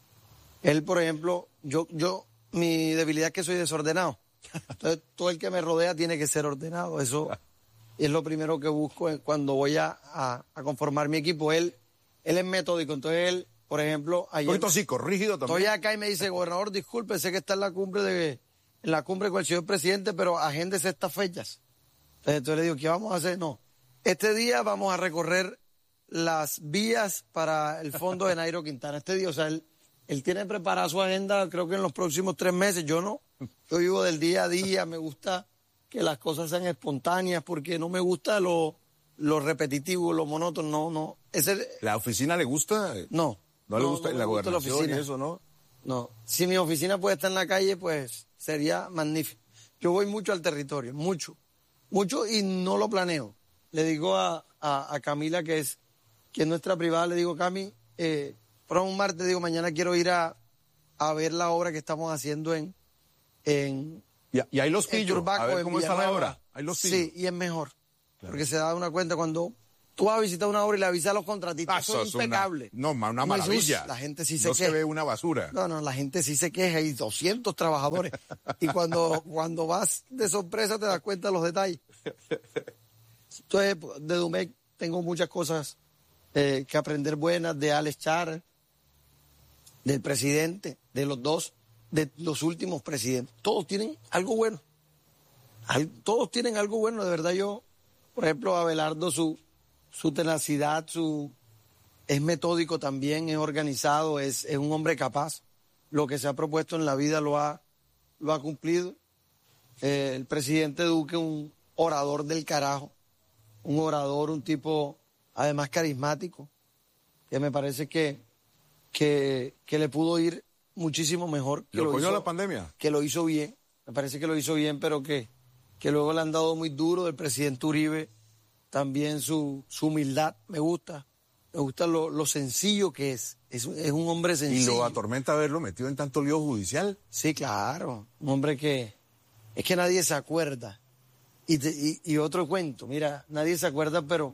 Él, por ejemplo, yo, yo, mi debilidad es que soy desordenado. Entonces, todo el que me rodea tiene que ser ordenado. Eso es lo primero que busco cuando voy a, a, a conformar mi equipo. Él, él es metódico. Entonces, él, por ejemplo, ayer... Un poquito así, corrígido también. Estoy acá y me dice, gobernador, disculpe, sé que está en la cumbre de, en la cumbre con el señor presidente, pero agéndese estas fechas. Entonces, entonces le digo, ¿qué vamos a hacer? No. Este día vamos a recorrer las vías para el fondo de Nairo Quintana. Este día, o sea, él, él tiene preparada su agenda, creo que en los próximos tres meses. Yo no. Yo vivo del día a día, me gusta que las cosas sean espontáneas, porque no me gusta lo, lo repetitivo, lo monótono, no, no. Ese, ¿La oficina le gusta? No. ¿No, le gusta no en la gusta gobernación la oficina. y eso, no? No. Si mi oficina puede estar en la calle, pues sería magnífico. Yo voy mucho al territorio, mucho. Mucho y no lo planeo. Le digo a, a, a Camila, que es, que es nuestra privada, le digo, Cami, eh, por un martes, digo, mañana quiero ir a, a ver la obra que estamos haciendo en... en y, y hay los pillos, Turbaco, a ver cómo está la obra. Hay los pillos. Sí, y es mejor. Claro. Porque se da una cuenta cuando tú vas a visitar una obra y le avisas a los contratistas, ah, eso es impecable. Una, no, una maravilla. La gente sí se no queja. No se ve una basura. No, no, la gente sí se queja, hay doscientos trabajadores. Y cuando, cuando vas de sorpresa te das cuenta de los detalles. Entonces, de Dumec tengo muchas cosas eh, que aprender buenas, de Alex Char, del presidente, de los dos, de los últimos presidentes. Todos tienen algo bueno. Al, todos tienen algo bueno, de verdad. Yo, por ejemplo, Abelardo, su, su tenacidad, su es metódico también, es organizado, es, es un hombre capaz. Lo que se ha propuesto en la vida lo ha, lo ha cumplido. Eh, el presidente Duque, un orador del carajo, un orador, un tipo además carismático, que me parece que, que, que le pudo ir muchísimo mejor. Que ¿Lo lo cogió hizo, la pandemia? Que lo hizo bien, me parece que lo hizo bien, pero que, que luego le han dado muy duro. Del presidente Uribe también su, su humildad, me gusta, me gusta lo, lo sencillo que es. es, es un hombre sencillo. ¿Y lo atormenta haberlo metido en tanto lío judicial? Sí, claro, un hombre que, es que nadie se acuerda. Y, te, y, y otro cuento, mira, nadie se acuerda, pero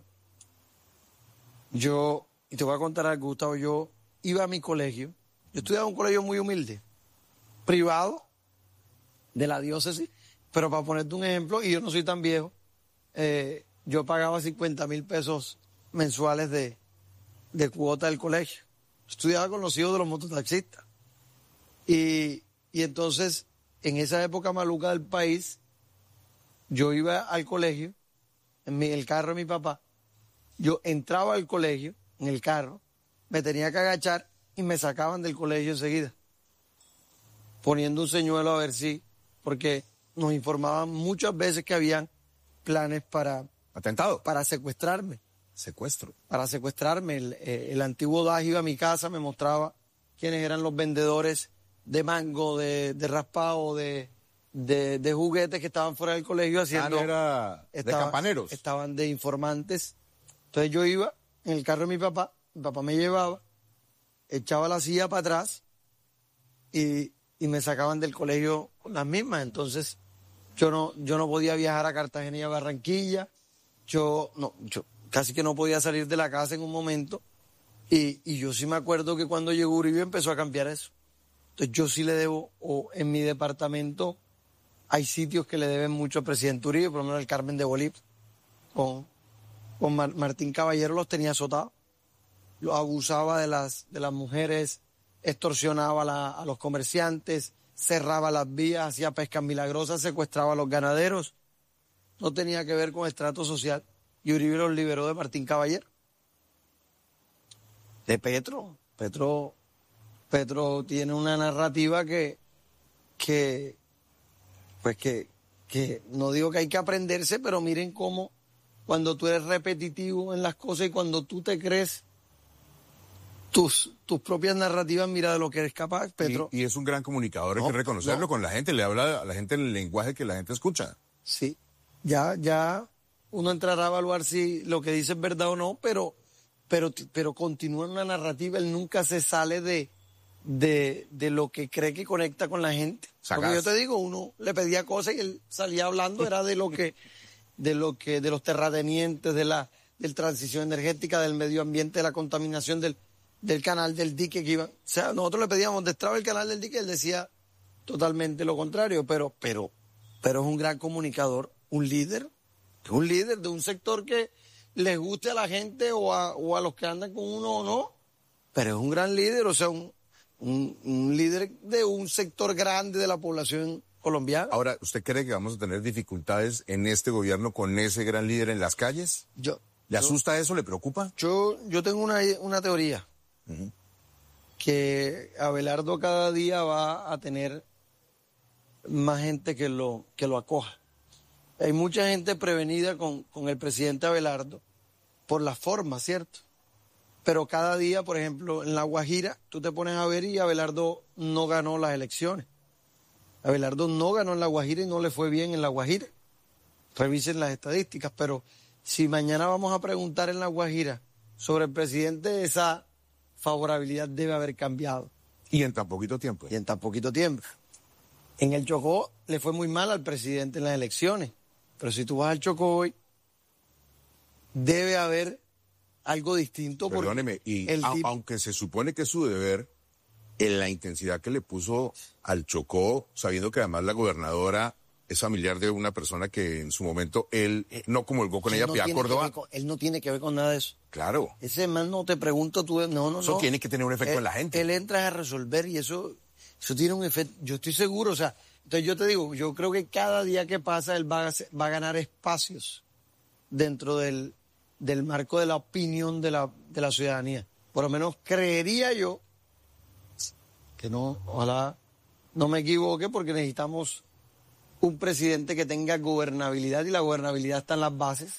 yo, y te voy a contar algo, Gustavo, yo iba a mi colegio, yo estudiaba en un colegio muy humilde, privado, de la diócesis, pero para ponerte un ejemplo, y yo no soy tan viejo, eh, yo pagaba cincuenta mil pesos mensuales de, de cuota del colegio. Estudiaba con los hijos de los mototaxistas. Y, y entonces, en esa época maluca del país, yo iba al colegio, en mi, el carro de mi papá, yo entraba al colegio, en el carro, me tenía que agachar y me sacaban del colegio enseguida, poniendo un señuelo a ver si, porque nos informaban muchas veces que habían planes para... ¿Atentado? Para secuestrarme. Secuestro. Para secuestrarme. El, el antiguo D A G iba a mi casa, me mostraba quiénes eran los vendedores de mango, de, de raspado, de... De, de juguetes que estaban fuera del colegio haciendo... Ah, no era de estaban, campaneros. Estaban de informantes. Entonces yo iba en el carro de mi papá, mi papá me llevaba, echaba la silla para atrás y, y me sacaban del colegio con las mismas. Entonces yo no, yo no podía viajar a Cartagena y a Barranquilla. Yo, no, yo casi que no podía salir de la casa en un momento. Y, y yo sí me acuerdo que cuando llegó Uribe empezó a cambiar eso. Entonces yo sí le debo, o en mi departamento... Hay sitios que le deben mucho al presidente Uribe, por lo menos el Carmen de Bolívar. Con, con Mar, Martín Caballero los tenía azotados. Los abusaba de las, de las mujeres, extorsionaba la, a los comerciantes, cerraba las vías, hacía pescas milagrosas, secuestraba a los ganaderos. No tenía que ver con estrato social. Y Uribe los liberó de Martín Caballero. De Petro. Petro, Petro tiene una narrativa que... que pues que, que no digo que hay que aprenderse, pero miren cómo cuando tú eres repetitivo en las cosas y cuando tú te crees tus, tus propias narrativas, mira de lo que eres capaz, Petro. Y, y es un gran comunicador, no, hay que reconocerlo no. con la gente, le habla a la gente en el lenguaje que la gente escucha. Sí, ya, ya uno entrará a evaluar si lo que dice es verdad o no, pero, pero, pero continúa en una narrativa, él nunca se sale de... De, de lo que cree que conecta con la gente. Sagaz. Porque yo te digo, uno le pedía cosas y él salía hablando, era de lo que, de lo que, de los terratenientes, de la, del transición energética, del medio ambiente, de la contaminación del, del canal del dique que iba. O sea, nosotros le pedíamos destraba el canal del dique, él decía totalmente lo contrario, pero, pero, pero es un gran comunicador, un líder, un líder de un sector que les guste a la gente o a, o a los que andan con uno o no, pero es un gran líder, o sea, un Un, un líder de un sector grande de la población colombiana. Ahora, ¿usted cree que vamos a tener dificultades en este gobierno con ese gran líder en las calles? Yo, ¿Le yo, asusta eso? ¿Le preocupa? Yo, yo tengo una, una teoría. Uh-huh. Que Abelardo cada día va a tener más gente que lo, que lo acoja. Hay mucha gente prevenida con, con el presidente Abelardo por la forma, ¿cierto? Pero cada día, por ejemplo, en La Guajira, tú te pones a ver y Abelardo no ganó las elecciones. Abelardo no ganó en La Guajira y no le fue bien en La Guajira. Revisen las estadísticas, pero si mañana vamos a preguntar en La Guajira sobre el presidente, esa favorabilidad debe haber cambiado. Y en tan poquito tiempo. Y en tan poquito tiempo. En el Chocó le fue muy mal al presidente en las elecciones, pero si tú vas al Chocó hoy, debe haber algo distinto. Perdóneme, y a, tipo... aunque se supone que es su deber, en la intensidad que le puso al Chocó, sabiendo que además la gobernadora es familiar de una persona que en su momento él no comulgó con él ella, no Piedad Córdoba. Con, él no tiene que ver con nada de eso. Claro. Ese man no te pregunto, tú, no, no, eso no. tiene que tener un efecto él, en la gente. Él entra a resolver y eso, eso tiene un efecto, yo estoy seguro, o sea, entonces yo te digo, yo creo que cada día que pasa él va a, va a ganar espacios dentro del, del marco de la opinión de la, de la ciudadanía. Por lo menos creería yo que no, ojalá no me equivoque, porque necesitamos un presidente que tenga gobernabilidad, y la gobernabilidad está en las bases,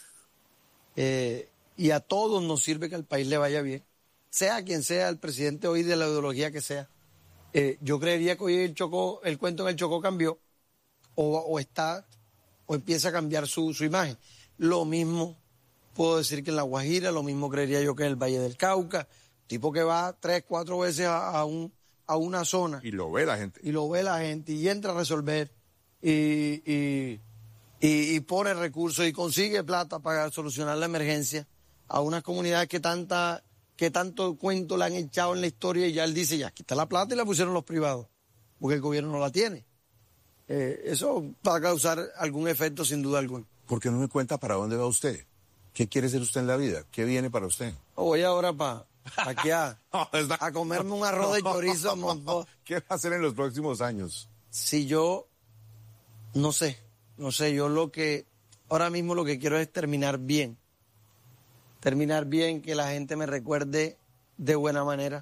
eh, y a todos nos sirve que al país le vaya bien, sea quien sea el presidente hoy, de la ideología que sea. Eh, yo creería que hoy el Chocó, el cuento en el Chocó cambió, o, o está, o empieza a cambiar su, su imagen. Lo mismo puedo decir que en La Guajira, lo mismo creería yo que en el Valle del Cauca, tipo que va tres, cuatro veces a, a, un, a una zona. Y lo ve la gente. Y lo ve la gente, y entra a resolver. Y, y, y, y pone recursos y consigue plata para solucionar la emergencia a unas comunidades que tanta que tanto cuento le han echado en la historia, y ya él dice, ya, aquí está la plata y la pusieron los privados, porque el gobierno no la tiene. Eh, eso va a causar algún efecto sin duda alguna. ¿Por qué no me cuenta para dónde va usted? ¿Qué quiere ser usted en la vida? ¿Qué viene para usted? Voy ahora para pa aquí a, a comerme un arroz de chorizo a Monpós. ¿Qué va a hacer en los próximos años? Si yo... No sé, no sé, yo lo que, ahora mismo lo que quiero es terminar bien. Terminar bien, que la gente me recuerde de buena manera.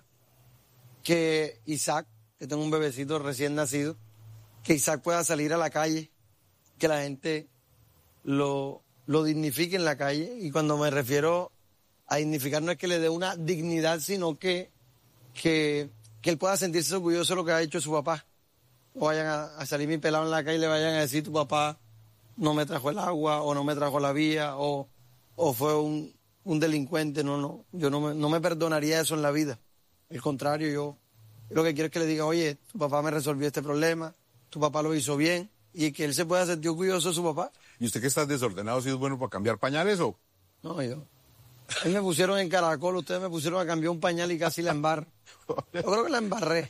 Que Isaac, que tengo un bebecito recién nacido, que Isaac pueda salir a la calle, que la gente lo, lo dignifique en la calle. Y cuando me refiero a dignificar, no es que le dé una dignidad, sino que, que, que él pueda sentirse orgulloso de lo que ha hecho su papá. O vayan a, a salir mi pelado en la calle y le vayan a decir, tu papá no me trajo el agua, o no me trajo la vía, o, o fue un, un delincuente. No, no, yo no me, no me perdonaría eso en la vida. Al contrario, yo, yo lo que quiero es que le diga, oye, tu papá me resolvió este problema, tu papá lo hizo bien, y que él se pueda sentir orgulloso de su papá. ¿Y usted que está desordenado, si es bueno para cambiar pañales o...? No, yo. A mí me pusieron en Caracol, ustedes me pusieron a cambiar un pañal y casi la embarro. Yo creo que la embarré.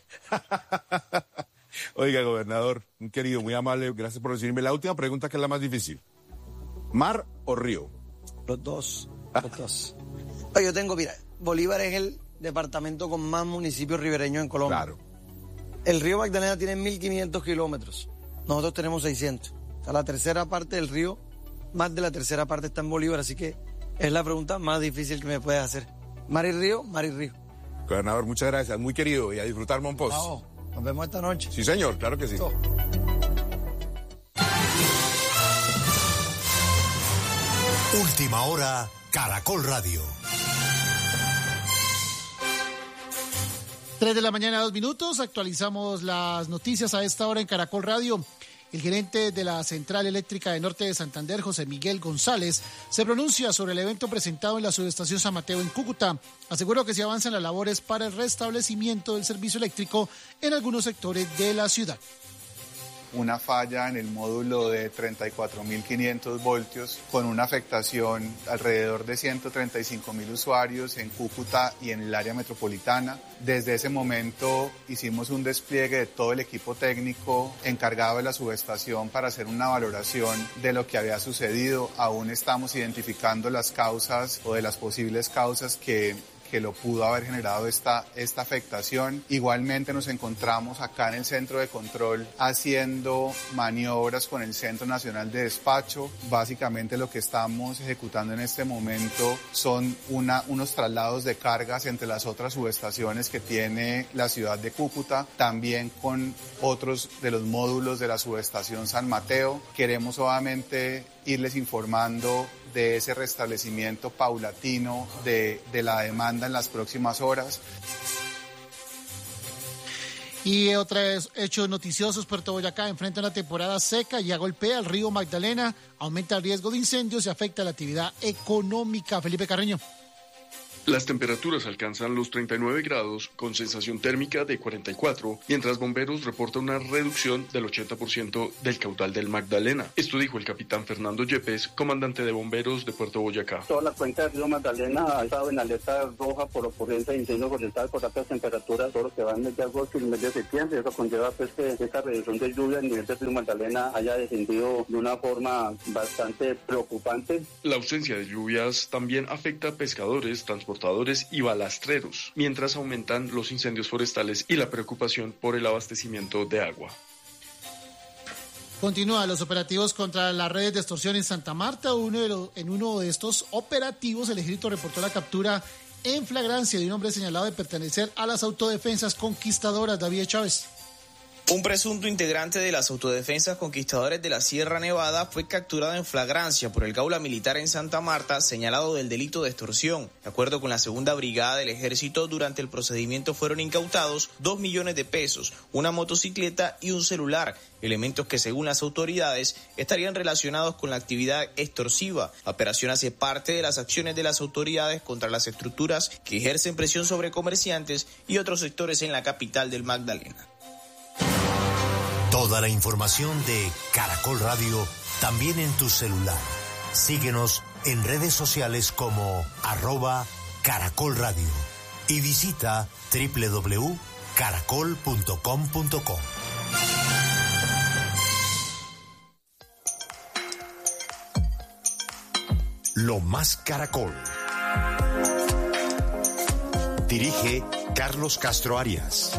Oiga, gobernador, un querido, muy amable, gracias por recibirme. La última pregunta, que es la más difícil. ¿Mar o río? Los dos, los dos. Oye, yo tengo, mira, Bolívar es el departamento con más municipios ribereños en Colombia. Claro. El río Magdalena tiene mil quinientos kilómetros. Nosotros tenemos seiscientos. O sea, la tercera parte del río, más de la tercera parte está en Bolívar, así que es la pregunta más difícil que me puedes hacer. Mar y río, mar y río. Gobernador, muchas gracias, muy querido, y a disfrutar Monpós. Bravo. Nos vemos esta noche. Sí, señor, claro que sí. Oh. Última hora, Caracol Radio. Tres de la mañana, dos minutos. Actualizamos las noticias a esta hora en Caracol Radio. El gerente de la Central Eléctrica de Norte de Santander, José Miguel González, se pronuncia sobre el evento presentado en la subestación San Mateo en Cúcuta. Aseguró que se avanzan las labores para el restablecimiento del servicio eléctrico en algunos sectores de la ciudad. Una falla en el módulo de treinta y cuatro mil quinientos voltios, con una afectación alrededor de ciento treinta y cinco mil usuarios en Cúcuta y en el área metropolitana. Desde ese momento hicimos un despliegue de todo el equipo técnico encargado de la subestación para hacer una valoración de lo que había sucedido. Aún estamos identificando las causas o de las posibles causas que que lo pudo haber generado esta, esta afectación. Igualmente nos encontramos acá en el centro de control haciendo maniobras con el Centro Nacional de Despacho. Básicamente lo que estamos ejecutando en este momento son una, unos traslados de cargas entre las otras subestaciones que tiene la ciudad de Cúcuta, también con otros de los módulos de la subestación San Mateo. Queremos obviamente irles informando de ese restablecimiento paulatino de, de la demanda en las próximas horas. Y otros hechos noticiosos: Puerto Boyacá enfrenta una temporada seca y golpea al río Magdalena, aumenta el riesgo de incendios y afecta la actividad económica. Felipe Carreño. Las temperaturas alcanzan los treinta y nueve grados con sensación térmica de cuarenta y cuatro, mientras bomberos reportan una reducción del ochenta por ciento del caudal del Magdalena. Esto dijo el capitán Fernando Yepes, comandante de bomberos de Puerto Boyacá. Toda la cuenca del río Magdalena ha estado en alerta roja por ocurrencia de incendios forestales por altas temperaturas, todo lo que va en el mes de agosto y el mes de septiembre. Eso conlleva pues que esta reducción de lluvia a nivel del río Magdalena haya descendido de una forma bastante preocupante. La ausencia de lluvias también afecta a pescadores, transportadores y balastreros, mientras aumentan los incendios forestales y la preocupación por el abastecimiento de agua. Continúan los operativos contra las redes de extorsión en Santa Marta. Uno de los, en uno de estos operativos, el ejército reportó la captura en flagrancia de un hombre señalado de pertenecer a las autodefensas conquistadoras. David Chávez. Un presunto integrante de las autodefensas conquistadores de la Sierra Nevada fue capturado en flagrancia por el Gaula Militar en Santa Marta, señalado del delito de extorsión. De acuerdo con la segunda brigada del ejército, durante el procedimiento fueron incautados dos millones de pesos, una motocicleta y un celular, elementos que según las autoridades estarían relacionados con la actividad extorsiva. La operación hace parte de las acciones de las autoridades contra las estructuras que ejercen presión sobre comerciantes y otros sectores en la capital del Magdalena. Toda la información de Caracol Radio también en tu celular. Síguenos en redes sociales como arroba Caracol Radio y visita doble u doble u doble u punto caracol punto com punto co. Lo más Caracol. Dirige Carlos Castro Arias.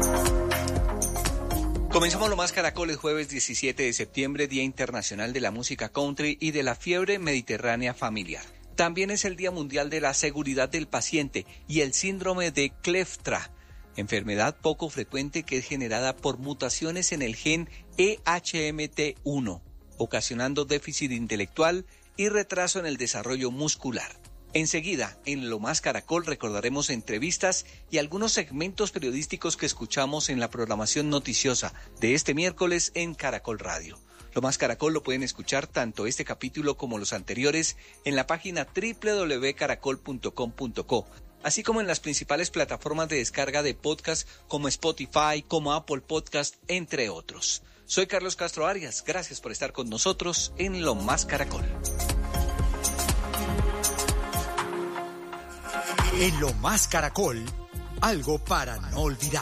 Comenzamos Lo Más Caracol el jueves diecisiete de septiembre, Día Internacional de la Música Country y de la Fiebre Mediterránea Familiar. También es el Día Mundial de la Seguridad del Paciente y el síndrome de Kleefstra, enfermedad poco frecuente que es generada por mutaciones en el gen E H M T uno, ocasionando déficit intelectual y retraso en el desarrollo muscular. Enseguida, en Lo Más Caracol recordaremos entrevistas y algunos segmentos periodísticos que escuchamos en la programación noticiosa de este miércoles en Caracol Radio. Lo Más Caracol lo pueden escuchar tanto este capítulo como los anteriores en la página doble u doble u doble u punto caracol punto com punto co, así como en las principales plataformas de descarga de podcast como Spotify, como Apple Podcast, entre otros. Soy Carlos Castro Arias, gracias por estar con nosotros en Lo Más Caracol. En Lo Más Caracol, algo para no olvidar.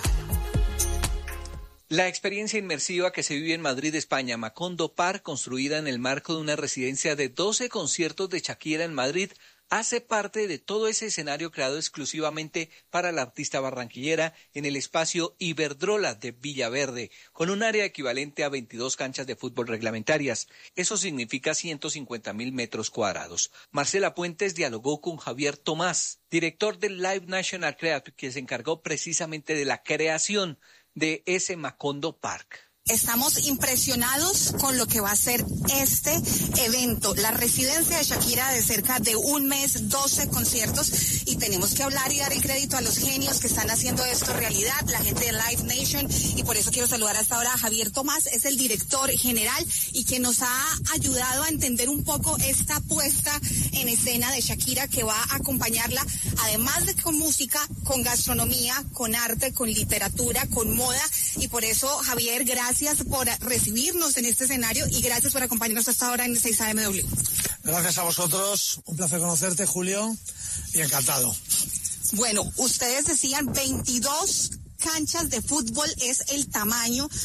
La experiencia inmersiva que se vive en Madrid, España, Macondo Park, construida en el marco de una residencia de doce conciertos de Shakira en Madrid, hace parte de todo ese escenario creado exclusivamente para la artista barranquillera en el espacio Iberdrola de Villaverde, con un área equivalente a veintidós canchas de fútbol reglamentarias. Eso significa ciento cincuenta mil metros cuadrados. Marcela Puentes dialogó con Javier Tomás, director del Live National Creative, que se encargó precisamente de la creación de ese Macondo Park. Estamos impresionados con lo que va a ser este evento, la residencia de Shakira de cerca de un mes, doce conciertos, y tenemos que hablar y dar el crédito a los genios que están haciendo esto realidad, la gente de Live Nation, y por eso quiero saludar hasta ahora a Javier Tomás, es el director general y que nos ha ayudado a entender un poco esta puesta en escena de Shakira, que va a acompañarla, además de con música, con gastronomía, con arte, con literatura, con moda, y por eso, Javier, gracias. Gracias por recibirnos en este escenario y gracias por acompañarnos hasta ahora en seis A M W. Gracias a vosotros, un placer conocerte, Julio, y encantado. Bueno, ustedes decían veintidós canchas de fútbol es el tamaño